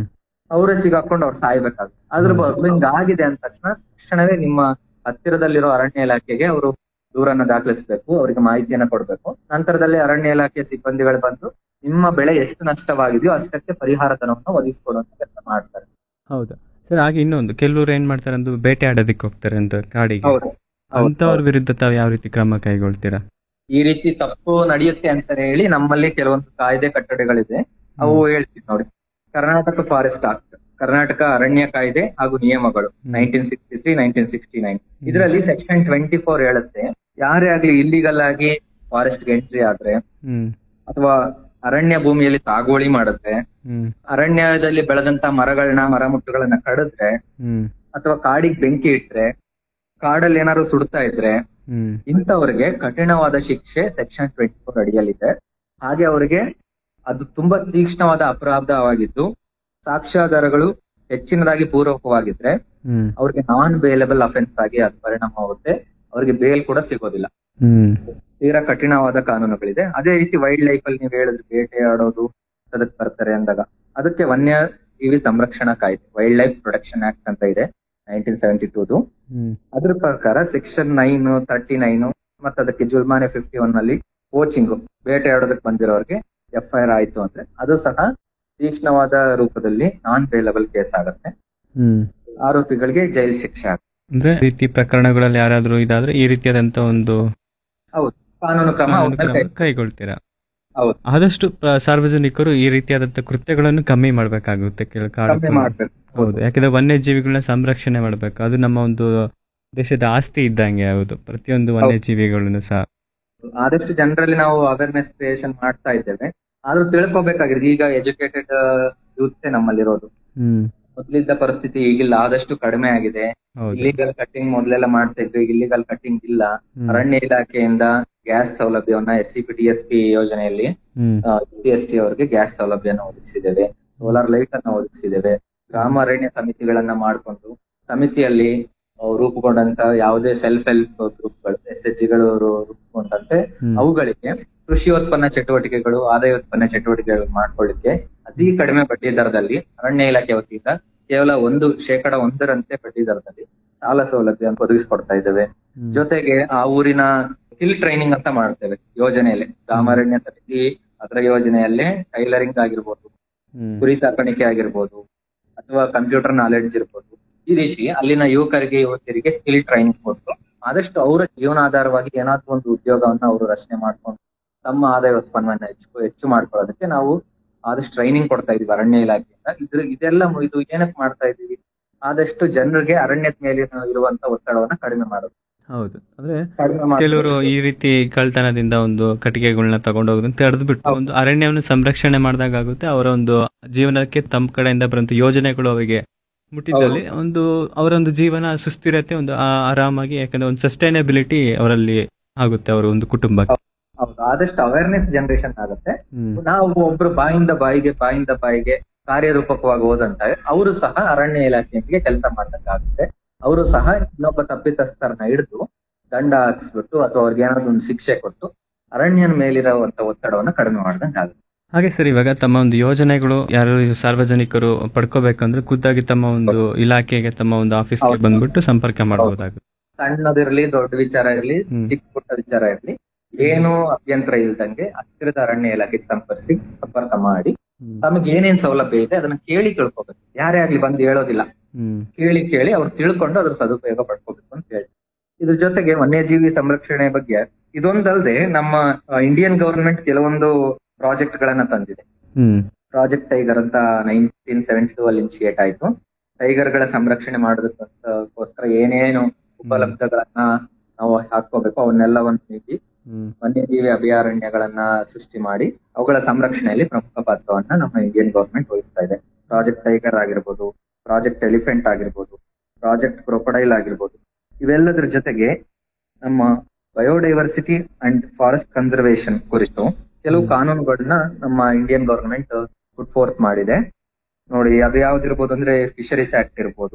ಅವರೇ ಸಿಗಾಕೊಂಡು ಅವ್ರು ಸಾಯ್ಬೇಕಾಗುತ್ತೆ. ಅದ್ರ ಬದಲು ಹಿಂಗಾಗಿದೆ ಅಂದ ತಕ್ಷಣವೇ ನಿಮ್ಮ ಹತ್ತಿರದಲ್ಲಿರೋ ಅರಣ್ಯ ಇಲಾಖೆಗೆ ಅವರು ದೂರನ್ನ ದಾಖಲಿಸಬೇಕು, ಅವರಿಗೆ ಮಾಹಿತಿಯನ್ನ ಕೊಡ್ಬೇಕು. ನಂತರದಲ್ಲಿ ಅರಣ್ಯ ಇಲಾಖೆ ಸಿಬ್ಬಂದಿಗಳು ಬಂದು ನಿಮ್ಮ ಬೆಳೆ ಎಷ್ಟು ನಷ್ಟವಾಗಿದೆಯೋ ಅಷ್ಟಕ್ಕೆ ಪರಿಹಾರ ಧನವನ್ನು ಒದಗಿಸಿಕೊಡುವಂತ ಕೆಲಸ ಮಾಡ್ತಾರೆ. ಹೌದಾ ಸರ್? ಹಾಗೆ ಇನ್ನೊಂದು, ಕೆಲವರು ಏನ್ ಮಾಡ್ತಾರೆ ಅಂದ್ರೆ ಬೇಟೆ ಆಡೋದಿಕ್ಕೆ ಹೋಗ್ತಾರೆ ಅಂತ ಕಾಡಿಗೆ, ಅಂತವ್ರ ವಿರುದ್ಧ ತಾವು ಯಾವ ರೀತಿ ಕ್ರಮ ಕೈಗೊಳ್ತೀರಾ? ಈ ರೀತಿ ತಪ್ಪು ನಡೆಯುತ್ತೆ ಅಂತ ಹೇಳಿ ನಮ್ಮಲ್ಲಿ ಕೆಲವೊಂದು ಕಾಯ್ದೆ ಕಟ್ಟಡೆಗಳಿದೆ, ಅವು ಹೇಳ್ತೀವಿ ನೋಡಿ. ಕರ್ನಾಟಕ ಫಾರೆಸ್ಟ್ ಆಕ್ಟ್, ಕರ್ನಾಟಕ ಅರಣ್ಯ ಕಾಯ್ದೆ ಹಾಗೂ ನಿಯಮಗಳು 1963, 1969. ಇದರಲ್ಲಿ ಸೆಕ್ಷನ್ 24 ಹೇಳುತ್ತೆ, ಯಾರೇ ಆಗ್ಲಿ ಇಲ್ಲಿಗಲ್ ಆಗಿ ಫಾರೆಸ್ಟ್ ಎಂಟ್ರಿ ಆದ್ರೆ ಅಥವಾ ಅರಣ್ಯ ಭೂಮಿಯಲ್ಲಿ ಸಾಗುವಳಿ ಮಾಡಿದ್ರೆ, ಅರಣ್ಯದಲ್ಲಿ ಬೆಳೆದಂತ ಮರ ಮುಟ್ಟುಗಳನ್ನ ಕಡಿದ್ರೆ ಅಥವಾ ಕಾಡಿಗೆ ಬೆಂಕಿ ಇಟ್ರೆ, ಕಾಡಲ್ಲಿ ಏನಾದ್ರು ಸುಡ್ತಾ ಇದ್ರೆ ಇಂಥವ್ರಿಗೆ ಕಠಿಣವಾದ ಶಿಕ್ಷೆ ಸೆಕ್ಷನ್ 24 ಅಡಿಯಲ್ಲಿದೆ. ಹಾಗೆ ಅವರಿಗೆ ಅದು ತುಂಬಾ ತೀಕ್ಷ್ಣವಾದ ಅಪರಾಧವಾಗಿದ್ದು ಸಾಕ್ಷ್ಯಾಧಾರಗಳು ಹೆಚ್ಚಿನದಾಗಿ ಪೂರಕವಾಗಿದ್ರೆ ಅವ್ರಿಗೆ ನಾನ್ ಬೇಲಬಲ್ ಅಫೆನ್ಸ್ ಆಗಿ ಅದು ಪರಿಣಾಮವಾಗುತ್ತೆ. ಅವ್ರಿಗೆ ಬೇಲ್ ಕೂಡ ಸಿಗೋದಿಲ್ಲ. ತೀರಾ ಕಠಿಣವಾದ ಕಾನೂನುಗಳಿದೆ. ಅದೇ ರೀತಿ ವೈಲ್ಡ್ ಲೈಫ್ ಅಲ್ಲಿ ನೀವು ಹೇಳಿದ್ರೆ ಬೇಟೆ ಆಡೋದು ಅದಕ್ಕೆ ಬರ್ತಾರೆ ಅಂದಾಗ ಅದಕ್ಕೆ ವನ್ಯ ಜೀವಿ ಸಂರಕ್ಷಣಾ ಕಾಯ್ದೆ, ವೈಲ್ಡ್ ಲೈಫ್ ಪ್ರೊಟೆಕ್ಷನ್ ಆಕ್ಟ್ ಅಂತ ಇದೆ 1972. ಅದ್ರ ಪ್ರಕಾರ ಸೆಕ್ಷನ್ 9, 39 ಮತ್ತೆ ಅದಕ್ಕೆ ಜುಲ್ಮಾನೆ 51 ನಲ್ಲಿ ಪೋಚಿಂಗ್ ಬೇಟೆಯಾಡೋದಕ್ಕೆ ಬಂದಿರೋರಿಗೆ FIR ಆಯ್ತು ಅಂದ್ರೆ ಅದು ಸಹ ತೀಕ್ಷ್ಣವಾದ ರೂಪದಲ್ಲಿ ನಾನ್ ಬೇಲಬಲ್ ಕೇಸ್ ಆಗುತ್ತೆ. ಆರೋಪಿಗಳಿಗೆ ಜೈಲು ಶಿಕ್ಷೆ ಆಗುತ್ತೆ. ಅಂದ್ರೆ ಈ ರೀತಿ ಪ್ರಕರಣಗಳಲ್ಲಿ ಯಾರಾದ್ರೂ ಇದಾದ್ರೆ ಈ ರೀತಿಯಾದಂತ ಒಂದು ಹೌದು, ಕಾನೂನು ಕ್ರಮ ಅವ್ರ ಮೇಲೆ ಕೈಗೊಳ್ತೀರಾ? ಹೌದು, ಆದಷ್ಟು ಸಾರ್ವಜನಿಕರು ಈ ರೀತಿಯಾದಂತ ಕೃತ್ಯಗಳನ್ನು ಕಮ್ಮಿ ಮಾಡ್ಬೇಕಾಗುತ್ತೆ ಕಮ್ಮಿ ಮಾಡ್ಬೇಕು. ಹೌದು, ಯಾಕಂದ್ರೆ ವನ್ಯಜೀವಿಗಳನ್ನ ಸಂರಕ್ಷಣೆ ಮಾಡ್ಬೇಕು. ಅದು ನಮ್ಮ ಒಂದು ದೇಶದ ಆಸ್ತಿ ಇದ್ದಂಗೆ. ಹೌದು, ಪ್ರತಿಯೊಂದು ವನ್ಯಜೀವಿಗಳನ್ನು ಸಹ ಆದಷ್ಟು ಜನರಲ್ಲಿ ನಾವು ಅವೇರ್ನೆಸ್ ಕ್ರಿಯೇಷನ್ ಮಾಡ್ತಾ ಇದ್ದೇವೆ. ಆದ್ರೂ ತಿಳ್ಕೊಬೇಕಾಗಿದೆ, ಈಗ ಎಜುಕೇಟೆಡ್ ಯೂತ್ ನಮ್ಮಲ್ಲಿರೋದು. ಮೊದ್ಲಿದ್ದ ಪರಿಸ್ಥಿತಿ ಈಗಿಲ್ಲ, ಆದಷ್ಟು ಕಡಿಮೆ ಆಗಿದೆ. ಇಲ್ಲಿಗಲ್ ಕಟ್ಟಿಂಗ್ ಮೊದ್ಲೆಲ್ಲ ಮಾಡ್ತಾ ಇದ್ರು, ಈಗ ಇಲ್ಲಿಗಲ್ ಕಟ್ಟಿಂಗ್ ಇಲ್ಲ. ಅರಣ್ಯ ಇಲಾಖೆಯಿಂದ ಗ್ಯಾಸ್ ಸೌಲಭ್ಯವನ್ನ SCP-DSP ಯೋಜನೆಯಲ್ಲಿ SC/ST ಅವರಿಗೆ ಗ್ಯಾಸ್ ಸೌಲಭ್ಯನ ಒದಗಿಸಿದ್ದೇವೆ. ಸೋಲಾರ್ ಲೈಟ್ ಅನ್ನ ಒದಗಿಸಿದ್ದೇವೆ. ಗ್ರಾಮ ಅರಣ್ಯ ಸಮಿತಿಗಳನ್ನ ಮಾಡಿಕೊಂಡು ಸಮಿತಿಯಲ್ಲಿ ರೂಪುಗೊಂಡಂತ ಯಾವುದೇ ಸೆಲ್ಫ್ ಹೆಲ್ಪ್ ಗ್ರೂಪ್ಗಳು SHGಗಳು ರೂಪುಗೊಂಡಂತೆ ಅವುಗಳಿಗೆ ಕೃಷಿಯೋತ್ಪನ್ನ ಚಟುವಟಿಕೆಗಳು, ಆದಾಯೋತ್ಪನ್ನ ಚಟುವಟಿಕೆಗಳು ಮಾಡ್ಕೊಳ್ಳಿಕ್ಕೆ ಅತಿ ಕಡಿಮೆ ಬಡ್ಡಿ ದರದಲ್ಲಿ ಅರಣ್ಯ ಇಲಾಖೆ ವತಿಯಿಂದ ಕೇವಲ 1% ಬಡ್ಡಿ ದರದಲ್ಲಿ ಸಾಲ ಸೌಲಭ್ಯ ಒದಗಿಸ್ಕೊಡ್ತಾ ಇದ್ದೇವೆ. ಜೊತೆಗೆ ಆ ಊರಿನ ಸ್ಕಿಲ್ ಟ್ರೈನಿಂಗ್ ಅಂತ ಮಾಡ್ತೇವೆ ಯೋಜನೆಯಲ್ಲಿ. ಗ್ರಾಮಾರಣ್ಯ ಸಮಿತಿ ಅದರ ಯೋಜನೆಯಲ್ಲೇ ಟೈಲರಿಂಗ್ ಆಗಿರ್ಬೋದು, ಕುರಿ ಸಾಕಾಣಿಕೆ ಆಗಿರ್ಬೋದು, ಅಥವಾ ಕಂಪ್ಯೂಟರ್ ನಾಲೆಡ್ಜ್ ಇರ್ಬೋದು. ಈ ರೀತಿ ಅಲ್ಲಿನ ಯುವಕರಿಗೆ ಸ್ಕಿಲ್ ಟ್ರೈನಿಂಗ್ ಕೊಟ್ಟು ಆದಷ್ಟು ಅವರ ಜೀವನಾಧಾರವಾಗಿ ಏನಾದ್ರೂ ಒಂದು ಉದ್ಯೋಗವನ್ನ ಅವರು ರಚನೆ ಮಾಡ್ಕೊಂಡು ತಮ್ಮ ಆದಾಯ ಉತ್ಪನ್ನವನ್ನ ಹೆಚ್ಚು ಮಾಡ್ಕೊಳ್ಳೋದಕ್ಕೆ ನಾವು ಆದಷ್ಟು ಟ್ರೈನಿಂಗ್ ಕೊಡ್ತಾ ಇದೀವಿ ಅರಣ್ಯ ಇಲಾಖೆಯಿಂದ. ಇದೆಲ್ಲ ಇದು ಏನಕ್ಕೆ ಮಾಡ್ತಾ ಇದೀವಿ, ಆದಷ್ಟು ಜನರಿಗೆ ಅರಣ್ಯದ ಮೇಲೆ ಇರುವಂತ ಒತ್ತಡವನ್ನ ಕಡಿಮೆ ಮಾಡೋದು. ಹೌದು, ಅಂದ್ರೆ ಕೆಲವರು ಈ ರೀತಿ ಕಳ್ತನದಿಂದ ಒಂದು ಕಟ್ಟಿಗೆಗಳನ್ನ ತಗೊಂಡೋಗೋದನ್ನ ತಡೆದು ಬಿಟ್ಟು ಒಂದು ಅರಣ್ಯವನ್ನು ಸಂರಕ್ಷಣೆ ಮಾಡಿದಾಗ ಆಗುತ್ತೆ. ಅವರ ಒಂದು ಜೀವನಕ್ಕೆ ತಮ್ಮ ಕಡೆಯಿಂದ ಬರುವಂತ ಯೋಜನೆಗಳು ಅವರಿಗೆ ಮುಟ್ಟಿದಲ್ಲಿ ಅವರ ಒಂದು ಜೀವನ ಸುಸ್ಥಿರತೆ ಒಂದು ಆರಾಮಾಗಿ, ಯಾಕಂದ್ರೆ ಒಂದು ಸಸ್ಟೈನಬಿಲಿಟಿ ಅವರಲ್ಲಿ ಆಗುತ್ತೆ ಅವರ ಒಂದು ಕುಟುಂಬಕ್ಕೆ. ಹೌದು, ಆದಷ್ಟು ಅವೇರ್ನೆಸ್ ಜನರೇಷನ್ ಆಗುತ್ತೆ. ನಾವು ಒಬ್ರು ಬಾಯಿಂದ ಬಾಯಿಗೆ ಕಾರ್ಯರೂಪಕವಾಗಿ ಹೋದಂತ ಅವರು ಸಹ ಅರಣ್ಯ ಇಲಾಖೆಗೆ ಕೆಲಸ ಮಾಡ್ದಂಗಾಗುತ್ತೆ. ಅವರು ಸಹ ಇನ್ನೊಬ್ಬ ತಪ್ಪಿತಸ್ಥರನ್ನ ಹಿಡಿದು ದಂಡ ಹಾಕಿಸ್ಬಿಟ್ಟು ಅಥವಾ ಅವ್ರಿಗೆ ಏನಾದ್ರು ಒಂದು ಶಿಕ್ಷೆ ಕೊಟ್ಟು ಅರಣ್ಯನ ಮೇಲಿರುವಂತ ಒತ್ತಡವನ್ನ ಕಡಿಮೆ ಮಾಡ್ದಂಗಾಗುತ್ತೆ. ಹಾಗೆ ಸರ್, ಇವಾಗ ತಮ್ಮ ಒಂದು ಯೋಜನೆಗಳು ಯಾರು ಸಾರ್ವಜನಿಕರು ಪಡ್ಕೋಬೇಕಂದ್ರೆ ಖುದ್ದಾಗಿ ತಮ್ಮ ಒಂದು ಇಲಾಖೆಗೆ, ತಮ್ಮ ಒಂದು ಆಫೀಸ್ಗೆ ಬಂದ್ಬಿಟ್ಟು ಸಂಪರ್ಕ ಮಾಡಬಹುದಾಗುತ್ತೆ. ಸಣ್ಣದಿರ್ಲಿ, ದೊಡ್ಡ ವಿಚಾರ ಇರ್ಲಿ, ಚಿಕ್ಕ ಪುಟ್ಟ ವಿಚಾರ ಇರ್ಲಿ, ಏನು ಅಭ್ಯಂತರ ಇಲ್ದಂಗೆ ಹತ್ತಿರದ ಅರಣ್ಯ ಇಲಾಖೆಗೆ ಸಂಪರ್ಕ ಮಾಡಿ ತಮಗೆ ಏನೇನ್ ಸೌಲಭ್ಯ ಇದೆ ಅದನ್ನ ಕೇಳಿ ತಿಳ್ಕೊಬೇಕು. ಯಾರೇ ಆಗ್ಲಿ ಬಂದು ಹೇಳೋದಿಲ್ಲ, ಕೇಳಿ ಅವ್ರು ತಿಳ್ಕೊಂಡು ಅದ್ರ ಸದುಪಯೋಗ ಪಡ್ಕೋಬೇಕು ಅಂತ ಹೇಳಿ. ಇದ್ರ ಜೊತೆಗೆ ವನ್ಯಜೀವಿ ಸಂರಕ್ಷಣೆ ಬಗ್ಗೆ ಇದೊಂದಲ್ಲದೆ ನಮ್ಮ ಇಂಡಿಯನ್ ಗವರ್ಮೆಂಟ್ ಕೆಲವೊಂದು ಪ್ರಾಜೆಕ್ಟ್ ಗಳನ್ನ ತಂದಿದೆ. ಪ್ರಾಜೆಕ್ಟ್ ಟೈಗರ್ ಅಂತ 1972 ಅಲ್ಲಿ ಇನಿಶಿಯೇಟ್ ಆಯ್ತು. ಟೈಗರ್ ಗಳ ಸಂರಕ್ಷಣೆ ಮಾಡೋದಕ್ಕೋಸ್ಕರ ಏನೇನು ಉಪಲಬ್ಧಗಳನ್ನ ನಾವು ಹಾಕೋಬೇಕು ಅವನ್ನೆಲ್ಲವನ್ನು ನೀಡಿ ವನ್ಯಜೀವಿ ಅಭಯಾರಣ್ಯಗಳನ್ನ ಸೃಷ್ಟಿ ಮಾಡಿ ಅವುಗಳ ಸಂರಕ್ಷಣೆಯಲ್ಲಿ ಪ್ರಮುಖ ಪಾತ್ರವನ್ನ ನಮ್ಮ ಇಂಡಿಯನ್ ಗವರ್ಮೆಂಟ್ ವಹಿಸ್ತಾ ಇದೆ. ಪ್ರಾಜೆಕ್ಟ್ ಟೈಗರ್ ಆಗಿರ್ಬೋದು, ಪ್ರಾಜೆಕ್ಟ್ ಎಲಿಫೆಂಟ್ ಆಗಿರ್ಬೋದು, ಪ್ರಾಜೆಕ್ಟ್ ಕ್ರೊಕೊಡೈಲ್ ಆಗಿರ್ಬೋದು. ಇವೆಲ್ಲದರ ಜೊತೆಗೆ ನಮ್ಮ ಬಯೋಡೈವರ್ಸಿಟಿ ಅಂಡ್ ಫಾರೆಸ್ಟ್ ಕನ್ಸರ್ವೇಷನ್ ಕುರಿತು ಕೆಲವು ಕಾನೂನುಗಳನ್ನ ನಮ್ಮ ಇಂಡಿಯನ್ ಗವರ್ಮೆಂಟ್ ಪುಟ್ ಫೋರ್ತ್ ಮಾಡಿದೆ. ನೋಡಿ, ಅದು ಯಾವ್ದಿರ್ಬೋದು ಅಂದ್ರೆ ಫಿಶರೀಸ್ ಆಕ್ಟ್ ಇರ್ಬೋದು,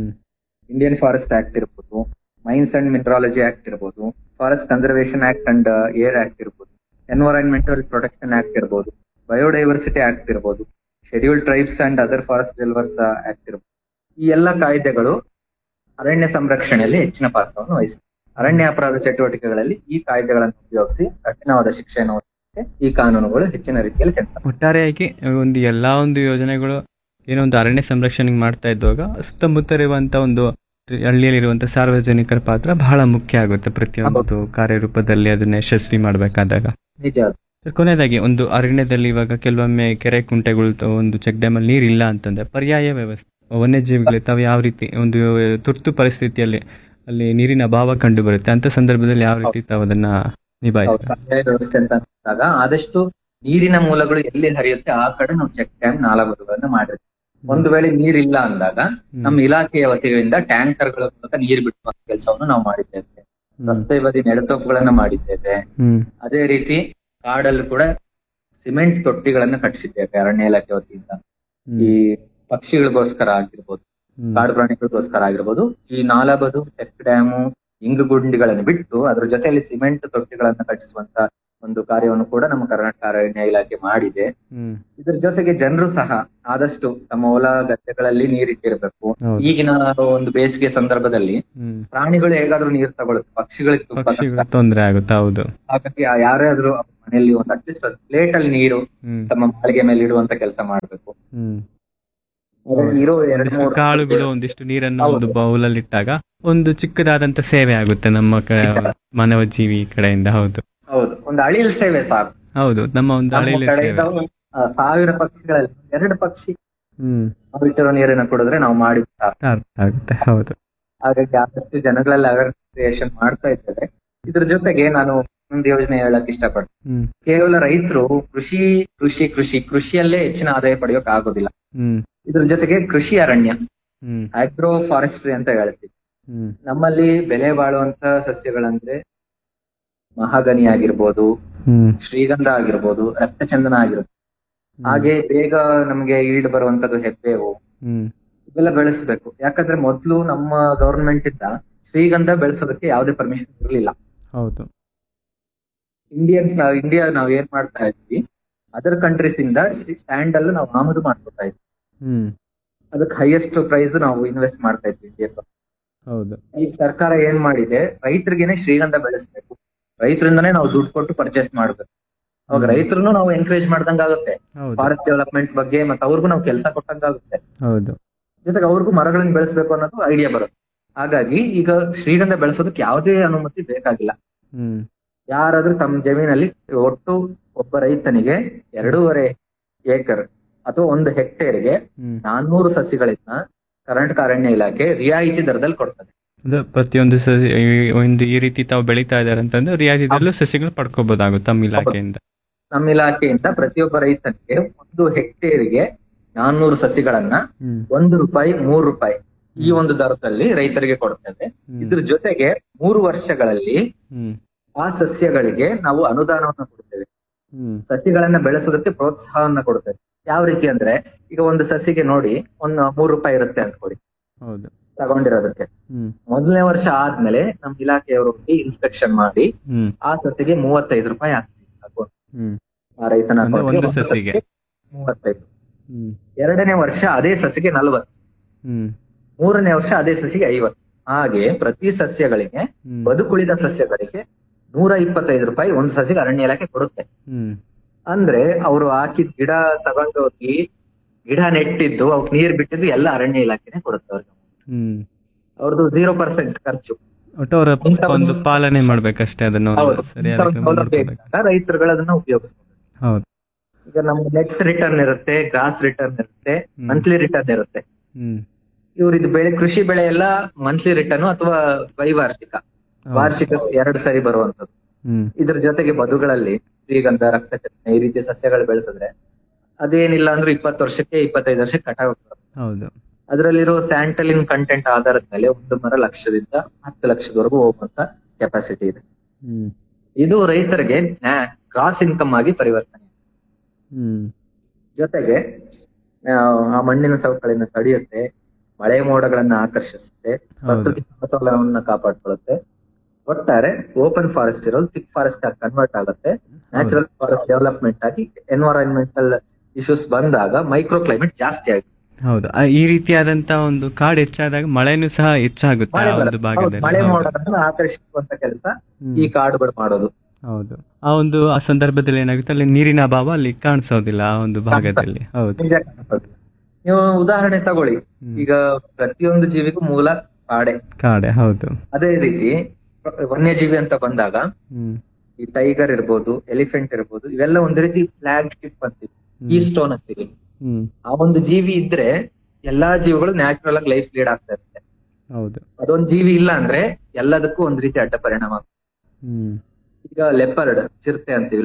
ಇಂಡಿಯನ್ ಫಾರೆಸ್ಟ್ ಆಕ್ಟ್ ಇರ್ಬೋದು, ಮೈನ್ಸ್ ಅಂಡ್ ಮಿನರಾಲಜಿ ಆಕ್ಟ್ ಇರ್ಬೋದು, forest conservation act and air act ಇರ್ಬೋದು, ಎನ್ವೈರನ್ಮೆಂಟಲ್ ಪ್ರೊಟೆಕ್ಷನ್ ಆಕ್ಟ್ ಇರ್ಬೋದು, ಬಯೋಡೈವರ್ಸಿಟಿ ಆಕ್ಟ್ ಇರ್ಬೋದು, scheduled tribes and other forest ಡೆಲ್ವರ್ಸ್ act ಇರ್ಬೋದು. ಈ ಎಲ್ಲ ಕಾಯ್ದೆಗಳು ಅರಣ್ಯ ಸಂರಕ್ಷಣೆಯಲ್ಲಿ ಹೆಚ್ಚಿನ ಪಾತ್ರವನ್ನು ವಹಿಸುತ್ತೆ. ಅರಣ್ಯ ಅಪರಾಧ ಚಟುವಟಿಕೆಗಳಲ್ಲಿ ಈ ಕಾಯ್ದೆಗಳನ್ನು ಉಪಯೋಗಿಸಿ ಕಠಿಣವಾದ ಶಿಕ್ಷೆಯನ್ನು ಈ ಕಾನೂನುಗಳು ಹೆಚ್ಚಿನ ರೀತಿಯಲ್ಲಿ ಕೆಲಸ. ಒಟ್ಟಾರೆಯಾಗಿ ಎಲ್ಲಾ ಒಂದು ಯೋಜನೆಗಳು ಏನೋ ಒಂದು ಅರಣ್ಯ ಸಂರಕ್ಷಣೆ ಮಾಡ್ತಾ ಇದ್ದಾಗ ಸುತ್ತಮುತ್ತ ಇರುವಂತ ಒಂದು ಹಳ್ಳಿಯಲ್ಲಿರುವಂತ ಸಾರ್ವಜನಿಕರ ಪಾತ್ರ ಬಹಳ ಮುಖ್ಯ ಆಗುತ್ತೆ ಪ್ರತಿಯೊಂದು ಕಾರ್ಯರೂಪದಲ್ಲಿ ಅದನ್ನ ಯಶಸ್ವಿ ಮಾಡಬೇಕಾದಾಗ. ನಿಜ. ಕೊನೆಯದಾಗಿ ಒಂದು ಅರಣ್ಯದಲ್ಲಿ ಇವಾಗ ಕೆಲವೊಮ್ಮೆ ಕೆರೆ ಕುಂಟೆಗಳು ಒಂದು ಚೆಕ್ ಡ್ಯಾಮ್ ಅಲ್ಲಿ ನೀರಿಲ್ಲ ಅಂತಂದ್ರೆ ಪರ್ಯಾಯ ವ್ಯವಸ್ಥೆ ವನ್ಯಜೀವಿಗಳು ತಾವು ಯಾವ ರೀತಿ ಒಂದು ತುರ್ತು ಪರಿಸ್ಥಿತಿಯಲ್ಲಿ ಅಲ್ಲಿ ನೀರಿನ ಅಭಾವ ಕಂಡು ಬರುತ್ತೆ ಅಂತ ಸಂದರ್ಭದಲ್ಲಿ ಯಾವ ರೀತಿ ತಾವು ಅದನ್ನ ನಿಭಾಯಿಸ್ತಾರೆ? ವ್ಯವಸ್ಥೆ ಅಂತ ಅಂದಾಗ ಆದಷ್ಟು ನೀರಿನ ಮೂಲಗಳು ಎಲ್ಲಿ ಹರಿಯುತ್ತೆ ಆ ಕಡೆ ನಾವು ಚೆಕ್ ಡ್ಯಾಮ್, ನಾಲಬದುಗಳನ್ನ ಮಾಡಿರ್ತೀವಿ. ಒಂದು ವೇಳೆ ನೀರಿಲ್ಲ ಅಂದಾಗ ನಮ್ಮ ಇಲಾಖೆಯ ವತಿಯಿಂದ ಟ್ಯಾಂಕರ್ಗಳ ಮೂಲಕ ನೀರು ಬಿಡುವ ಕೆಲಸವನ್ನು ನಾವು ಮಾಡಿದ್ದೇವೆ. ರಸ್ತೆ ಬದಿ ನೆಡತೋಪುಗಳನ್ನ ಮಾಡಿದ್ದೇವೆ. ಅದೇ ರೀತಿ ಕಾಡಲ್ಲೂ ಕೂಡ ಸಿಮೆಂಟ್ ತೊಟ್ಟಿಗಳನ್ನ ಕಟ್ಟಿಸಿದ್ದೇವೆ ಅರಣ್ಯ ಇಲಾಖೆ ವತಿಯಿಂದ. ಈ ಪಕ್ಷಿಗಳಿಗೋಸ್ಕರ ಆಗಿರ್ಬೋದು, ಕಾಡು ಪ್ರಾಣಿಗಳಿಗೋಸ್ಕರ ಆಗಿರ್ಬೋದು, ಈ ನಾಲಬದು, ಚೆಕ್ ಡ್ಯಾಮು, ಇಂಗುಗುಂಡಿಗಳನ್ನು ಬಿಟ್ಟು ಅದ್ರ ಜೊತೆಯಲ್ಲಿ ಸಿಮೆಂಟ್ ತೊಟ್ಟಿಗಳನ್ನ ಕಟ್ಟಿಸುವಂತ ಒಂದು ಕಾರ್ಯವನ್ನು ಕೂಡ ನಮ್ಮ ಕರ್ನಾಟಕ ಅರಣ್ಯ ಇಲಾಖೆ ಮಾಡಿದೆ. ಹ್ಮ್ ಇದ್ರ ಜೊತೆಗೆ ಜನರು ಸಹ ಆದಷ್ಟು ತಮ್ಮ ಹೊಲ ಗದ್ದೆಗಳಲ್ಲಿ ನೀರಿಟ್ಟಿರ್ಬೇಕು. ಹೌದು. ಈಗಿನ ಒಂದು ಬೇಸಿಗೆ ಸಂದರ್ಭದಲ್ಲಿ ಹ್ಮ್ ಪ್ರಾಣಿಗಳು ಹೇಗಾದ್ರೂ ನೀರ್ ತಗೊಳುತ್ತೆ, ಪಕ್ಷಿಗಳಿಗೆ ತುಂಬಾ ಕಷ್ಟ. ಪಕ್ಷಿಗಳು ತೊಂದ್ರೆ ಆಗುತ್ತೆ. ಹೌದು. ಹಾಗಾಗಿ ಯಾರಾದ್ರೂ ಅವ್ರ ಮನೆಯಲ್ಲಿ ಒಂದು ಅಟ್ಲೀಸ್ಟ್ ಒಂದು ಪ್ಲೇಟ್ ಅಲ್ಲಿ ನೀರು ಹ್ಮ್ ತಮ್ಮ ಮಾಳಿಗೆ ಮೇಲೆ ಇಡುವಂತ ಕೆಲಸ ಮಾಡ್ಬೇಕು. ಹ್ಮ್ ಹಾಗಾಗಿ ಇರೋ ಎರಡ್ ಒಂದಿಷ್ಟು ಮೂರು ಕಾಳುಗಳು, ಒಂದಿಷ್ಟು ನೀರನ್ನು ಹೌದು. ಒಂದು ಬೌಲಲ್ಲಿ ಇಟ್ಟಾಗ ಒಂದು ಚಿಕ್ಕದಾದಂತ ಸೇವೆ ಆಗುತ್ತೆ ನಮ್ಮ ಮಾನವ ಜೀವಿ ಕಡೆಯಿಂದ. ಹೌದು ಹೌದು, ಒಂದು ಅಳಿಲ್ ಸೇವೆ ಸಾಕು. ಹೌದು, ನಮ್ಮ ಒಂದು ನಮ್ಮ ಹಳ್ಳಿಲಿ ಕಡೆಯಿಂದ ಸೇವೆ. 1000 ಪಕ್ಷಿಗಳಲ್ಲಿ 2 ಪಕ್ಷಿ ಹ್ಮ್ ನಾವು ಇಟ್ಟಿರೋ ನೀರನ್ನ ಕುಡಿದ್ರೆ ನಾವು ಮಾಡಿ ಸಾಕು. ಅರ್ಥ ಆಗುತ್ತೆ. ಹೌದು. ಹಾಗಾಗಿ ಆದಷ್ಟು ಜನಗಳಲ್ಲಿ ಅವೇರ್ನೆಸ್ ಕ್ರಿಯೇಷನ್ ಮಾಡ್ತಾ ಇದ್ದೇವೆ. ಇದ್ರ ಜೊತೆಗೆ ನಾನು ಒಂದು ಯೋಜನೆ ಹೇಳಕ್ ಇಷ್ಟಪಡ್ತೀನಿ. ಹ್ಮ್ ಕೇವಲ ರೈತರು ಕೃಷಿ ಕೃಷಿ ಕೃಷಿ ಕೃಷಿಯಲ್ಲೇ ಹೆಚ್ಚಿನ ಆದಾಯ ಪಡೆಯೋಕ್ ಆಗೋದಿಲ್ಲ. ಹ್ಮ್ ಇದ್ರ ಜೊತೆಗೆ ಕೃಷಿ ಅರಣ್ಯ, ಹ್ಮ್ ಆಗ್ರೋ ಫಾರೆಸ್ಟ್ರಿ ಅಂತ ಹೇಳ್ತೀವಿ. ಹ್ಮ್ ನಮ್ಮಲ್ಲಿ ಬೆಲೆ ಬಾಳುವಂತ ಸಸ್ಯಗಳಂದ್ರೆ ಮಹಾಗನಿ ಆಗಿರ್ಬೋದು, ಹ್ಮ್ ಶ್ರೀಗಂಧ ಆಗಿರ್ಬೋದು, ರಕ್ತಚಂದನ ಆಗಿರ್ಬೋದು. ಹಾಗೆ ಬೇಗ ನಮಗೆ ಈಲ್ಡ್ ಬರುವಂತದ್ದು ಹೆಬ್ಬೇವು, ಹ್ಮ್ ಇವೆಲ್ಲ ಬೆಳೆಸ್ಬೇಕು. ಯಾಕಂದ್ರೆ ಮೊದ್ಲು ನಮ್ಮ ಗವರ್ಮೆಂಟ್ ಇಂದ ಶ್ರೀಗಂಧ ಬೆಳೆಸೋದಕ್ಕೆ ಯಾವುದೇ ಪರ್ಮಿಷನ್ ಇರಲಿಲ್ಲ. ಹೌದು. ಇಂಡಿಯಾ ನಾವ್ ಏನ್ ಮಾಡ್ತಾ ಇದ್ವಿ, ಅದರ್ ಕಂಟ್ರೀಸ್ ಇಂದ ಸ್ಟ್ಯಾಂಡ್ ಅಲ್ಲೂ ನಾವು ಆಮದು ಮಾಡ್ಕೊತಾ ಇದ್ವಿ. ಹ್ಮ್ ಅದಕ್ಕೆ ಹೈಯೆಸ್ಟ್ ಪ್ರೈಸ್ ನಾವು ಇನ್ವೆಸ್ಟ್ ಮಾಡ್ತಾ ಇದ್ವಿ ಇಂಡಿಯಾ. ಹೌದು. ಈ ಸರ್ಕಾರ ಏನ್ ಮಾಡಿದೆ, ರೈತರಿಗೇನೆ ಶ್ರೀಗಂಧ ಬೆಳೆಸ್ಬೇಕು, ರೈತರಿಂದನೇ ನಾವು ದುಡ್ಡು ಕೊಟ್ಟು ಪರ್ಚೇಸ್ ಮಾಡ್ಬೇಕು. ಅವಾಗ ರೈತರನ್ನು ನಾವು ಎನ್ಕರೇಜ್ ಮಾಡ್ದಂಗಾಗುತ್ತೆ ಹೌದು. ಫಾರೆಸ್ಟ್ ಡೆವಲಪ್ಮೆಂಟ್ ಬಗ್ಗೆ, ಮತ್ತೆ ಅವ್ರಿಗೂ ನಾವು ಕೆಲಸ ಕೊಟ್ಟಂಗಾಗುತ್ತೆ. ಹೌದು. ಜೊತೆಗೆ ಅವ್ರಿಗೂ ಮರಗಳನ್ನ ಬೆಳೆಸ್ಬೇಕು ಅನ್ನೋದು ಐಡಿಯಾ ಬರುತ್ತೆ. ಹಾಗಾಗಿ ಈಗ ಶ್ರೀಗಂಧ ಬೆಳೆಸೋದಕ್ಕೆ ಯಾವುದೇ ಅನುಮತಿ ಬೇಕಾಗಿಲ್ಲ. ಹ್ಮ್ ಯಾರಾದ್ರೂ ತಮ್ಮ ಜಮೀನಲ್ಲಿ ಒಟ್ಟು ಒಬ್ಬ ರೈತನಿಗೆ 2.5 ಏಕರ್ ಅಥವಾ 1 ಹೆಕ್ಟೇರ್ಗೆ ಹ್ಮ್ 400 ಸಸಿಗಳನ್ನ ಕರ್ನಾಟಕ ಅರಣ್ಯ ಇಲಾಖೆ ರಿಯಾಯಿತಿ ದರದಲ್ಲಿ ಕೊಡ್ತದೆ. ಅದು ಪ್ರತಿಯೊಂದು ಒಂದು ಈ ರೀತಿ ತಾವು ಬೆಳೀತಾ ಇದಾರೆ ಅಂತಂದ್ರೆ ರಿಯಾಯಿತಿದಲ್ಲೂ ಸಸಿಗಳು ಪಡ್ಕೋಬಹುದಾಗುತ್ತೆ ತಮ್ಮ ಇಲಾಖೆಯಿಂದ. ನಮ್ಮ ಇಲಾಖೆಯಿಂದ ಪ್ರತಿಯೊಬ್ಬ ರೈತನಿಗೆ 1 ಹೆಕ್ಟೇರ್ಗೆ 400 ಸಸಿಗಳನ್ನ ಹ್ಮ್ 1 ರೂಪಾಯಿ 3 ರೂಪಾಯಿ ಈ ಒಂದು ದರದಲ್ಲಿ ರೈತರಿಗೆ ಕೊಡ್ತೇವೆ. ಇದ್ರ ಜೊತೆಗೆ 3 ವರ್ಷಗಳಲ್ಲಿ ಹ್ಮ್ ಆ ಸಸ್ಯಗಳಿಗೆ ನಾವು ಅನುದಾನವನ್ನ ಕೊಡ್ತೇವೆ. ಹ್ಮ್ ಸಸಿಗಳನ್ನ ಬೆಳೆಸೋದಕ್ಕೆ ಪ್ರೋತ್ಸಾಹವನ್ನ ಕೊಡ್ತೇವೆ. ಯಾವ ರೀತಿ ಅಂದ್ರೆ, ಈಗ ಒಂದು ಸಸಿಗೆ ನೋಡಿ ಒಂದು 3 ರೂಪಾಯಿ ಇರುತ್ತೆ ಅನ್ಕೊಳ್ಳಿ ಹೌದು. ತಗೊಂಡಿರೋದಕ್ಕೆ. ಹ್ಮ್ ಮೊದಲನೇ ವರ್ಷ ಆದ್ಮೇಲೆ ನಮ್ ಇಲಾಖೆಯವರು ಹೋಗಿ ಇನ್ಸ್ಪೆಕ್ಷನ್ ಮಾಡಿ ಹ್ಮ್ ಆ ಸಸಿಗೆ 35 ರೂಪಾಯಿ ಹಾಕ್ತೀವಿ. ಹ್ಮ್ ಆ ರೈತನ ಅಂದ್ರೆ account ಗೆ ಒಂದು ಸಸಿಗೆ 35. ಹ್ಮ್ ಎರಡನೇ ವರ್ಷ ಅದೇ ಸಸಿಗೆ 40, ಹ್ಮ್ ಮೂರನೇ ವರ್ಷ ಅದೇ ಸಸಿಗೆ 50. ಹಾಗೆ ಪ್ರತಿ ಸಸ್ಯಗಳಿಗೆ, ಹ್ಮ್ ಬದುಕುಳಿದ ಸಸ್ಯಗಳಿಗೆ 125 ರೂಪಾಯಿ ಒಂದು ಸಸಿಗೆ ಅರಣ್ಯ ಇಲಾಖೆ ಕೊಡುತ್ತೆ. ಹ್ಮ್ ಅಂದ್ರೆ ಅವರು ಹಾಕಿದ ಗಿಡ ತಗೊಂಡೋಗಿ ಗಿಡ ನೆಟ್ಟಿದ್ದು, ಅವಕ್ ನೀರ್ ಬಿಟ್ಟಿದ್ದು ಎಲ್ಲ ಅರಣ್ಯ ಇಲಾಖೆನೆ ಕೊಡುತ್ತೆ ಅವ್ರಿಗೆ. ಹ್ಮ್ ಅವ್ರದ್ದು 0% ಖರ್ಚು. ಒಟ್ಟು ಅವರ ಒಂದು ಪಾಲನೆ ಮಾಡ್ಬೇಕಷ್ಟೇ, ಅದನ್ನು ಹೌದು. ಸರಿಯಾದ ಕ್ರಮ ಮಾಡ್ಕೋಬೇಕು. ರೈತರುಗಳು ಅದನ್ನ ಉಪಯೋಗಿಸ್ತಾರೆ. ಹೌದು. ಈಗ ನಮ್ಗೆ ನೆಟ್ ರಿಟರ್ನ್ ಇರುತ್ತೆ, ಗ್ರಾಸ್ ರಿಟರ್ನ್ ಇರುತ್ತೆ, ಮಂತ್ಲಿ ರಿಟರ್ನ್ ಇರುತ್ತೆ. ಹ್ಮ್ ಇವ್ರ ಇದು ಶ್ಕೃಷಿ ಬೆಳೆ ಎಲ್ಲ ಮಂತ್ಲಿ ರಿಟರ್ನ್ ಅಥವಾ ದ್ವೈವಾರ್ಷಿಕ, ವಾರ್ಷಿಕ 2 ಸರಿ ಬರುವಂತದ್ದು. ಹ್ಮ್ ಇದ್ರ ಜೊತೆಗೆ ಬದುಗಳಲ್ಲಿ ಶ್ರೀಗಂಧ, ರಕ್ತಚಂದನ ಈ ರೀತಿಯ ಸಸ್ಯಗಳು ಬೆಳೆಸಿದ್ರೆ ಅದೇನಿಲ್ಲ ಅಂದ್ರೆ 20 ವರ್ಷಕ್ಕೆ 25 ವರ್ಷಕ್ಕೆ ಕಟಾವ್ ಆಗ್ತದೆ. ಹೌದು. ಅದರಲ್ಲಿರೋ ಸ್ಯಾಂಟಲಿನ್ ಕಂಟೆಂಟ್ ಆಧಾರದ ಮೇಲೆ ಒಂದು ಮರ 1 ಲಕ್ಷದಿಂದ 10 ಲಕ್ಷದವರೆಗೂ ಹೋಗುವಂತ ಕೆಪಾಸಿಟಿ ಇದೆ. ಹ್ಮ್ ಇದು ರೈತರಿಗೆ ಕ್ರಾಸ್ ಇನ್ಕಮ್ ಆಗಿ ಪರಿವರ್ತನೆ. ಹ್ಮ್ ಜೊತೆಗೆ ಆ ಮಣ್ಣಿನ ಸವಕಳಿಯನ್ನು ತಡೆಯುತ್ತೆ, ಮಳೆ ಮೋಡಗಳನ್ನ ಆಕರ್ಷಿಸುತ್ತೆ, ಪ್ರಕೃತಿ ಸಮತೋಲನವನ್ನ ಕಾಪಾಡ್ಕೊಳ್ಳುತ್ತೆ. ಒಟ್ಟಾರೆ ಓಪನ್ ಫಾರೆಸ್ಟ್ ಇರೋದು ಥಿಕ್ ಫಾರೆಸ್ಟ್ ಆಗಿ ಕನ್ವರ್ಟ್ ಆಗುತ್ತೆ. ನ್ಯಾಚುರಲ್ ಫಾರೆಸ್ಟ್ ಡೆವಲಪ್ಮೆಂಟ್ ಆಗಿ ಎನ್ವೈರನ್ಮೆಂಟಲ್ ಇಶ್ಯೂಸ್ ಬಂದಾಗ ಮೈಕ್ರೋ ಕ್ಲೈಮೇಟ್ ಜಾಸ್ತಿ ಆಗುತ್ತೆ. ಹೌದು. ಈ ರೀತಿಯಾದಂತ ಒಂದು ಕಾಡು ಹೆಚ್ಚಾದಾಗ ಮಳೆನೂ ಸಹ ಹೆಚ್ಚಾಗುತ್ತೆ ಆ ಒಂದು ಭಾಗದಲ್ಲಿ. ಮಳೆ ಮೋಡಗಳನ್ನ ಆಕರ್ಷಿಸುವಂತ ಕೆಲಸ ಈ ಕಾಡುಗಳು ಮಾಡೋದು. ಹೌದು. ಆ ಸಂದರ್ಭದಲ್ಲಿ ಏನಾಗುತ್ತೆ, ಅಲ್ಲಿ ನೀರಿನ ಅಭಾವ ಅಲ್ಲಿ ಕಾಣಿಸೋದಿಲ್ಲ ಆ ಒಂದು ಭಾಗದಲ್ಲಿ. ಹೌದು, ನಿಜ ಕಾಣಿಸೋದು. ನೀವು ಉದಾಹರಣೆ ತಗೊಳ್ಳಿ, ಈಗ ಪ್ರತಿಯೊಂದು ಜೀವಿಗೂ ಮೂಲ ಕಾಡೆ. ಹೌದು. ಅದೇ ರೀತಿ ವನ್ಯಜೀವಿ ಅಂತ ಬಂದಾಗ ಈ ಟೈಗರ್ ಇರ್ಬೋದು, ಎಲಿಫೆಂಟ್ ಇರ್ಬೋದು, ಇವೆಲ್ಲ ಒಂದ್ ರೀತಿ ಫ್ಲಾಗ್ ಶಿಪ್ ಅಂತೀವಿ, ಕೀ ಸ್ಟೋನ್ ಅಂತೀವಿ. ಆ ಒಂದು ಜೀವಿ ಇದ್ರೆ ಎಲ್ಲಾ ಜೀವಿಗಳು ನ್ಯಾಚುರಲ್ ಆಗಿ ಲೈಫ್ ಲೀಡ್ ಆಗ್ತಾ ಇರುತ್ತೆ. ಹೌದು. ಅದೊಂದ್ ಜೀವಿ ಇಲ್ಲ ಅಂದ್ರೆ ಎಲ್ಲದಕ್ಕೂ ಒಂದ್ ರೀತಿ ಅಡ್ಡ ಪರಿಣಾಮ. ಈಗ ಲೆಪರ್ಡ್, ಚಿರತೆ ಅಂತೀವಿ,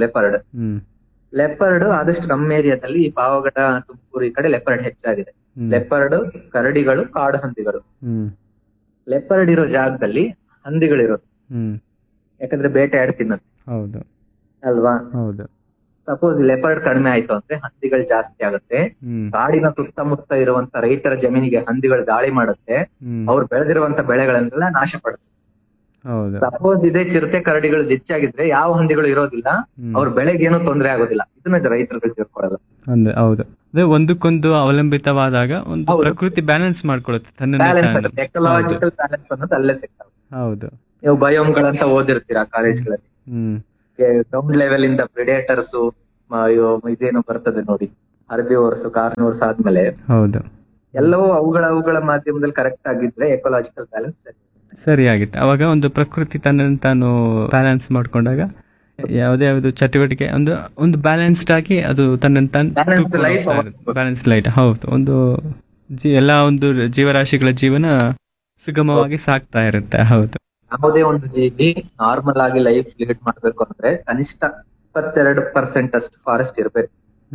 ಲೆಪರ್ಡ್ ಆದಷ್ಟು ನಮ್ಮ ಏರಿಯಾದಲ್ಲಿ ಈ ಪಾವಗಡ, ತುಮಕೂರು ಈ ಕಡೆ ಲೆಪರ್ಡ್ ಹೆಚ್ಚಾಗಿದೆ. ಲೆಪರ್ಡ್, ಕರಡಿಗಳು, ಕಾಡು ಹಂದಿಗಳು. ಲೆಪರ್ಡ್ ಇರೋ ಜಾಗದಲ್ಲಿ ಹಂದಿಗಳಿರೋದು, ಯಾಕಂದ್ರೆ ಬೇಟೆ ಆಡ್ ತಿನ್ನತ್ತೆ. ಹೌದು ಅಲ್ವಾ? ಹೌದು. ಸಪೋಸ್ ಲೆಪರ್ಡ್ ಕಡಿಮೆ ಆಯ್ತು ಅಂದ್ರೆ ಹಂದಿಗಳು ಜಾಸ್ತಿ ಆಗುತ್ತೆ. ಕಾಡಿನ ಸುತ್ತಮುತ್ತ ಇರುವಂತ ರೈತರ ಜಮೀನಿಗೆ ಹಂದಿಗಳು ದಾಳಿ ಮಾಡುತ್ತೆ, ಅವ್ರು ಬೆಳೆದಿರುವಂತ ಬೆಳೆಗಳನ್ನೆಲ್ಲ ನಾಶ ಪಡಿಸುತ್ತೆ. ಹೌದು. ಸಪೋಸ್ ಇದೇ ಚಿರತೆ ಕರಡಿಗಳು ಹೆಚ್ಚಾಗಿದ್ರೆ ಯಾವ ಹಂದಿಗಳು ಇರೋದಿಲ್ಲ, ಅವ್ರ ಬೆಳೆಗೆ ಏನು ತೊಂದರೆ ಆಗೋದಿಲ್ಲ. ಇದನ್ನ ರೈತರುಗಳು ತಿಳ್ಕೊಳ್ಳಲ್ಲ. ಹೌದು. ಅದೇ ಒಂದಕ್ಕೊಂದು ಅವಲಂಬಿತವಾದಾಗ ಒಂದು ಹೌದು. ಪ್ರಕೃತಿ ಬ್ಯಾಲೆನ್ಸ್ ಮಾಡ್ಕೊಳುತ್ತೆ ತನ್ನ. ಎಕಲಾಜಿಕಲ್ ಬ್ಯಾಲೆನ್ಸ್ ಅನ್ನೋದು ಅಲ್ಲೇ ಸಿಗ್ತವೆ. ಹೌದು. ನೀವು ಬಯೋಮ್ಗಳಂತ ಓದಿರ್ತೀರಾ ಕಾಲೇಜ್ಗಳಲ್ಲಿ. ಗ್ರೌಂಡ್ ಲೆವೆಲ್ ಇಂದ ಪ್ರಿಡೇಟರ್ಸ್ ಇದೇನು ಬರ್ತದೆ ನೋಡಿ, ಹರ್ಬಿವರ್ಸ್, ಕಾರ್ನಿವರ್ಸ್ ಆದ್ಮೇಲೆ ಹೌದು, ಎಲ್ಲವೂ ಅವುಗಳ ಮಾಧ್ಯಮದಲ್ಲಿ ಕರೆಕ್ಟ್ ಆಗಿದ್ರೆ ಎಕೋಲಾಜಿಕಲ್ ಬ್ಯಾಲೆನ್ಸ್ ಸರಿಯಾಗಿತ್ತು. ಅವಾಗ ಒಂದು ಪ್ರಕೃತಿ ತನ್ನನ್ನು ತಾನು ಬ್ಯಾಲೆನ್ಸ್ ಮಾಡ್ಕೊಂಡಾಗ ಯಾವುದೇ ಯಾವ್ದು ಚಟುವಟಿಕೆ ಒಂದು ಬ್ಯಾಲೆನ್ಸ್ಡ್ ಆಗಿ ಅದು ತನ್ನನ್ನು ತಾನು ಬ್ಯಾಲೆನ್ಸ್ ಲೈಟ್. ಹೌದು, ಒಂದು ಎಲ್ಲಾ ಒಂದು ಜೀವರಾಶಿಗಳ ಜೀವನ ಸುಗಮವಾಗಿ ಸಾಗ್ತಾ ಇರುತ್ತೆ. ಹೌದು. ಯಾವುದೇ ಒಂದು ಜೀವಿ ನಾರ್ಮಲ್ ಆಗಿ ಲೈಫ್ ಲೀಡ್ ಮಾಡ್ಬೇಕು ಅಂದ್ರೆ ಕನಿಷ್ಠ 22% ಅಷ್ಟು ಫಾರೆಸ್ಟ್ ಇರ್ಬೇಕು.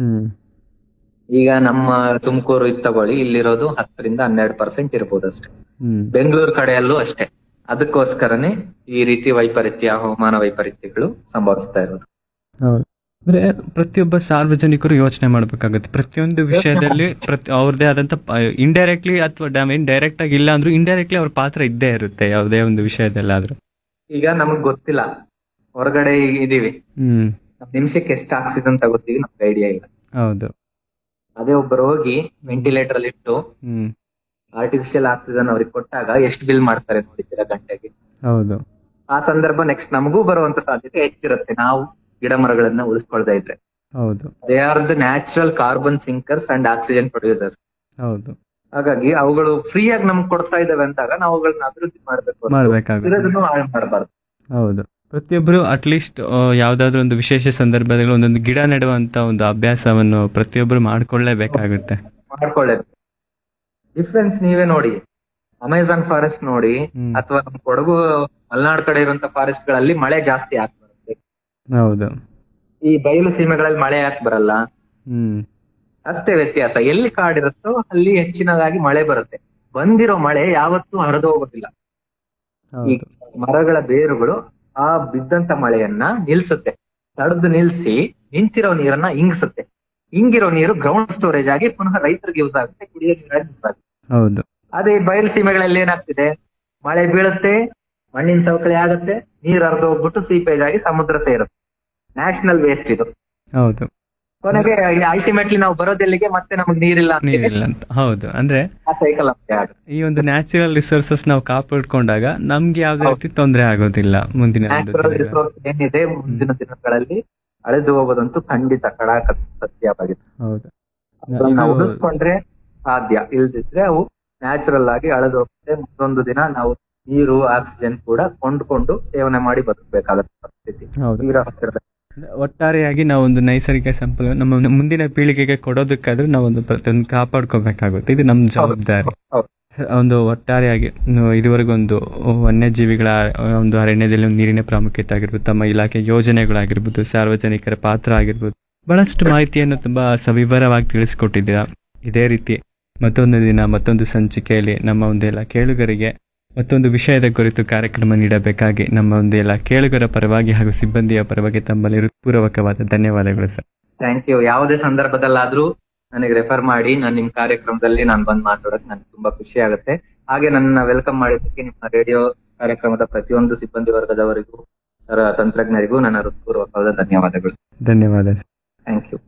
ಈಗ ನಮ್ಮ ತುಮಕೂರು ತಗೊಳ್ಳಿ, ಇಲ್ಲಿರೋದು 10-12% ಇರ್ಬೋದು ಅಷ್ಟೇ. ಬೆಂಗಳೂರು ಕಡೆಯಲ್ಲೂ ಅಷ್ಟೇ. ಅದಕ್ಕೋಸ್ಕರನೇ ಈ ರೀತಿ ವೈಪರೀತ್ಯ, ಹವಾಮಾನ ವೈಪರೀತ್ಯಗಳು ಸಂಭವಿಸ್ತಾ ಇರೋದು. ಅಂದ್ರೆ ಪ್ರತಿಯೊಬ್ಬ ಸಾರ್ವಜನಿಕರು ಯೋಚನೆ ಮಾಡ್ಬೇಕಾಗುತ್ತೆ ಪ್ರತಿಯೊಂದು ವಿಷಯದಲ್ಲಿ. ಅವ್ರದೇ ಆದಂತ ಇಂಡೈರೆಕ್ಟ್ಲಿ ಅಥವಾ ಡೈರೆಕ್ಟ್ ಆಗಿ ಇಲ್ಲ ಅಂದ್ರೂ ಇಂಡೈರೆಕ್ಟ್ಲಿ ಅವ್ರ ಪಾತ್ರ ಇದ್ದೇ ಇರುತ್ತೆ ಯಾವುದೇ ಒಂದು ವಿಷಯದಲ್ಲಾದ್ರೂ. ಈಗ ನಮಗ್ ಗೊತ್ತಿಲ್ಲ, ಹೊರಗಡೆ ಇದೀವಿ, ನಿಮಿಷಕ್ಕೆ ಎಷ್ಟು ಆಕ್ಸಿಜನ್ ತಗೋತೀವಿ ನಮ್ಗೆ ಐಡಿಯಾ ಇಲ್ಲ. ಹೌದು. ಅದೇ ಒಬ್ಬರು ಹೋಗಿ ವೆಂಟಿಲೇಟರ್ ಅಲ್ಲಿ ಇಟ್ಟು ಆರ್ಟಿಫಿಷಿಯಲ್ ಆಕ್ಸಿಜನ್ ಅವ್ರಿಗೆ ಕೊಟ್ಟಾಗ ಎಷ್ಟು ಬಿಲ್ ಮಾಡ್ತಾರೆ ನೋಡಿದ್ದೀರಾ ಗಂಟೆಗೆ? ಹೌದು. ಆ ಸಂದರ್ಭ ನೆಕ್ಸ್ಟ್ ನಮಗೂ ಬರುವಂತ ಸಾಧ್ಯತೆ ಹೆಚ್ಚಿರುತ್ತೆ, ನಾವು ಗಿಡ ಮರಗಳನ್ನ ಉಳಿಸ್ಕೊಳ್ತಾ ಇದ್ರೆ. ಹೌದು. They are the natural carbon ಸಿಂಕರ್ಸ್ and oxygen producers. ಹೌದು. ಹಾಗಾಗಿ ಅವುಗಳು ಫ್ರೀ ಆಗಿ ನಮ್ಗೆ ಕೊಡ್ತಾ ಇದಾವೆ ಅಂದಾಗ ನಾವು ಅವುಗಳನ್ನ ಅಭಿವೃದ್ಧಿ ಮಾಡಬಾರ್ದು. ಹೌದು. ಪ್ರತಿಯೊಬ್ಬರು ಅಟ್ಲೀಸ್ಟ್ ಯಾವ್ದಾದ್ರು ಒಂದು ವಿಶೇಷ ಸಂದರ್ಭದಲ್ಲಿ ಒಂದೊಂದು ಗಿಡ ನೆಡುವಂತ ಒಂದು ಅಭ್ಯಾಸವನ್ನು ಪ್ರತಿಯೊಬ್ಬರು ಮಾಡ್ಕೊಳ್ಳೇಬೇಕಾಗುತ್ತೆ. ಡಿಫ್ರೆನ್ಸ್ ನೀವೇ ನೋಡಿ, ಅಮೆಜಾನ್ ಫಾರೆಸ್ಟ್ ನೋಡಿ ಅಥವಾ ನಮ್ಮ ಕೊಡಗು ಮಲೆನಾಡು ಕಡೆ ಇರುವಂತ ಫಾರೆಸ್ಟ್ ಗಳಲ್ಲಿ ಮಳೆ ಜಾಸ್ತಿ ಯಾಕೆ ಬರುತ್ತೆ? ಹೌದು. ಈ ಬಯಲು ಸೀಮೆಗಳಲ್ಲಿ ಮಳೆ ಯಾಕೆ ಬರಲ್ಲ? ಅಷ್ಟೇ ವ್ಯತ್ಯಾಸ. ಎಲ್ಲಿ ಕಾಡಿರುತ್ತೋ ಅಲ್ಲಿ ಹೆಚ್ಚಿನದಾಗಿ ಮಳೆ ಬರುತ್ತೆ. ಬಂದಿರೋ ಮಳೆ ಯಾವತ್ತೂ ಹರಿದು ಹೋಗೋದಿಲ್ಲ. ಈ ಮರಗಳ ಬೇರುಗಳು ಆ ಬಿದ್ದಂತ ಮಳೆಯನ್ನ ನಿಲ್ಸುತ್ತೆ, ತಡೆದು ನಿಲ್ಸಿ ನಿಂತಿರೋ ನೀರನ್ನ ಇಂಗಿಸುತ್ತೆ. ಇಂಗಿರೋ ನೀರು ಗ್ರೌಂಡ್ ಸ್ಟೋರೇಜ್ ಆಗಿ ಪುನಃ ರೈತರಿಗೆ ಯೂಸ್ ಆಗುತ್ತೆ, ಕುಡಿಯೋ ನೀರಾಗಿ ಯೂಸ್ ಆಗುತ್ತೆ. ಹೌದು. ಅದೇ ಬಯಲು ಸೀಮೆಗಳಲ್ಲಿ ಏನಾಗ್ತಿದೆ, ಮಳೆ ಬೀಳುತ್ತೆ, ಮಣ್ಣಿನ ಸವಕಳಿ ಆಗುತ್ತೆ, ನೀರ್ ಹರಿದು ಹೋಗ್ಬಿಟ್ಟು ಸೀಪೇಜ್ ಆಗಿ ಸಮುದ್ರ ಸೇರುತ್ತೆ. ನ್ಯಾಷನಲ್ ವೇಸ್ಟ್ ಇದು. ಹೌದು. ಕೊನೆಗೆ ಅಲ್ಟಿಮೇಟ್ಲಿ ನಾವು ಬರೋದೆಲ್ಲಿಗೆ, ಮತ್ತೆ ನಮಗೆ ನೀರಿಲ್ಲ ಅಂತ. ಹೌದು. ಅಂದ್ರೆ ಸೈಕಲ್ ಈ ಒಂದು ನ್ಯಾಚುರಲ್ ರಿಸೋರ್ಸಸ್ ನಾವು ಕಾಪಾಡ್ಕೊಂಡಾಗ ನಮ್ಗೆ ಯಾವ್ದೇ ರೀತಿ ತೊಂದರೆ ಆಗೋದಿಲ್ಲ. ಮುಂದಿನ ನ್ಯಾಚುರಲ್ ರಿಸೋರ್ಸ್ ಏನಿದೆ ಮುಂದಿನ ದಿನಗಳಲ್ಲಿ ಅಳೆದು ಹೋಗೋದಂತೂ ಖಂಡಿತ ಕಡಾಕ ಸತ್ಯವಾಗಿದೆ. ಹೌದು. ಉಳಿಸ್ಕೊಂಡ್ರೆ ಸಾಧ್ಯ, ಇಲ್ದಿದ್ರೆ ಅವು ನ್ಯಾಚುರಲ್ ಆಗಿ ಅಳೆದು ಹೋಗುತ್ತೆ. ಮುಂದೊಂದು ದಿನ ನಾವು ನೀರು, ಆಕ್ಸಿಜನ್ ಕೂಡ ಕೊಂಡ್ಕೊಂಡು ಸೇವನೆ ಮಾಡಿ ಬದುಕಬೇಕಾದ ಪರಿಸ್ಥಿತಿ. ಒಟ್ಟಾರೆಯಾಗಿ ನಾವು ಒಂದು ನೈಸರ್ಗಿಕ ಸಂಪನ್ಮೂಲ ನಮ್ಮ ಮುಂದಿನ ಪೀಳಿಗೆಗೆ ಕೊಡೋದಕ್ಕಾದ್ರೂ ನಾವೊಂದು ಪ್ರತಿಯೊಂದು ಕಾಪಾಡ್ಕೋಬೇಕಾಗುತ್ತೆ. ಇದು ನಮ್ಮ ಜವಾಬ್ದಾರಿ. ಒಂದು ಒಟ್ಟಾರೆಯಾಗಿ ಇದುವರೆಗೂ ಒಂದು ವನ್ಯಜೀವಿಗಳ ಒಂದು ಅರಣ್ಯದಲ್ಲಿ ನೀರಿನ ಪ್ರಾಮುಖ್ಯತೆ ಆಗಿರ್ಬೋದು, ತಮ್ಮ ಇಲಾಖೆ ಯೋಜನೆಗಳಾಗಿರ್ಬೋದು, ಸಾರ್ವಜನಿಕರ ಪಾತ್ರ ಆಗಿರ್ಬೋದು, ಬಹಳಷ್ಟು ಮಾಹಿತಿಯನ್ನು ತುಂಬಾ ಸವಿವರವಾಗಿ ತಿಳಿಸ್ಕೊಟ್ಟಿದ್ದೀರಾ. ಇದೇ ರೀತಿ ಮತ್ತೊಂದು ದಿನ ಮತ್ತೊಂದು ಸಂಚಿಕೆಯಲ್ಲಿ ನಮ್ಮ ಒಂದೆಲ್ಲ ಕೇಳುಗರಿಗೆ ಮತ್ತೊಂದು ವಿಷಯದ ಕುರಿತು ಕಾರ್ಯಕ್ರಮ ನೀಡಬೇಕಾಗಿ ನಮ್ಮ ಒಂದೆಲ್ಲ ಕೇಳುಗರ ಪರವಾಗಿ ಹಾಗೂ ಸಿಬ್ಬಂದಿಯ ಪರವಾಗಿ ತಮ್ಮಲ್ಲಿ ಹೃತ್ಪೂರ್ವಕವಾದ ಧನ್ಯವಾದಗಳು ಸರ್. Thank you. ಯಾವುದೇ ಸಂದರ್ಭದಲ್ಲಾದ್ರೂ ನನಗೆ ರೆಫರ್ ಮಾಡಿ, ನಾನು ನಿಮ್ ಕಾರ್ಯಕ್ರಮದಲ್ಲಿ ನಾನು ಬಂದ್ ಮಾತಾಡೋಕೆ ನನಗೆ ತುಂಬಾ ಖುಷಿ ಆಗುತ್ತೆ. ಹಾಗೆ ನನ್ನ ವೆಲ್ಕಮ್ ಮಾಡಿದ್ದಕ್ಕೆ ನಿಮ್ಮ ರೇಡಿಯೋ ಕಾರ್ಯಕ್ರಮದ ಪ್ರತಿಯೊಂದು ಸಿಬ್ಬಂದಿ ವರ್ಗದವರಿಗೂ, ತಂತ್ರಜ್ಞರಿಗೂ ನನ್ನ ಹೃತ್ಪೂರ್ವಕವಾದ ಧನ್ಯವಾದಗಳು. ಧನ್ಯವಾದ. Thank you.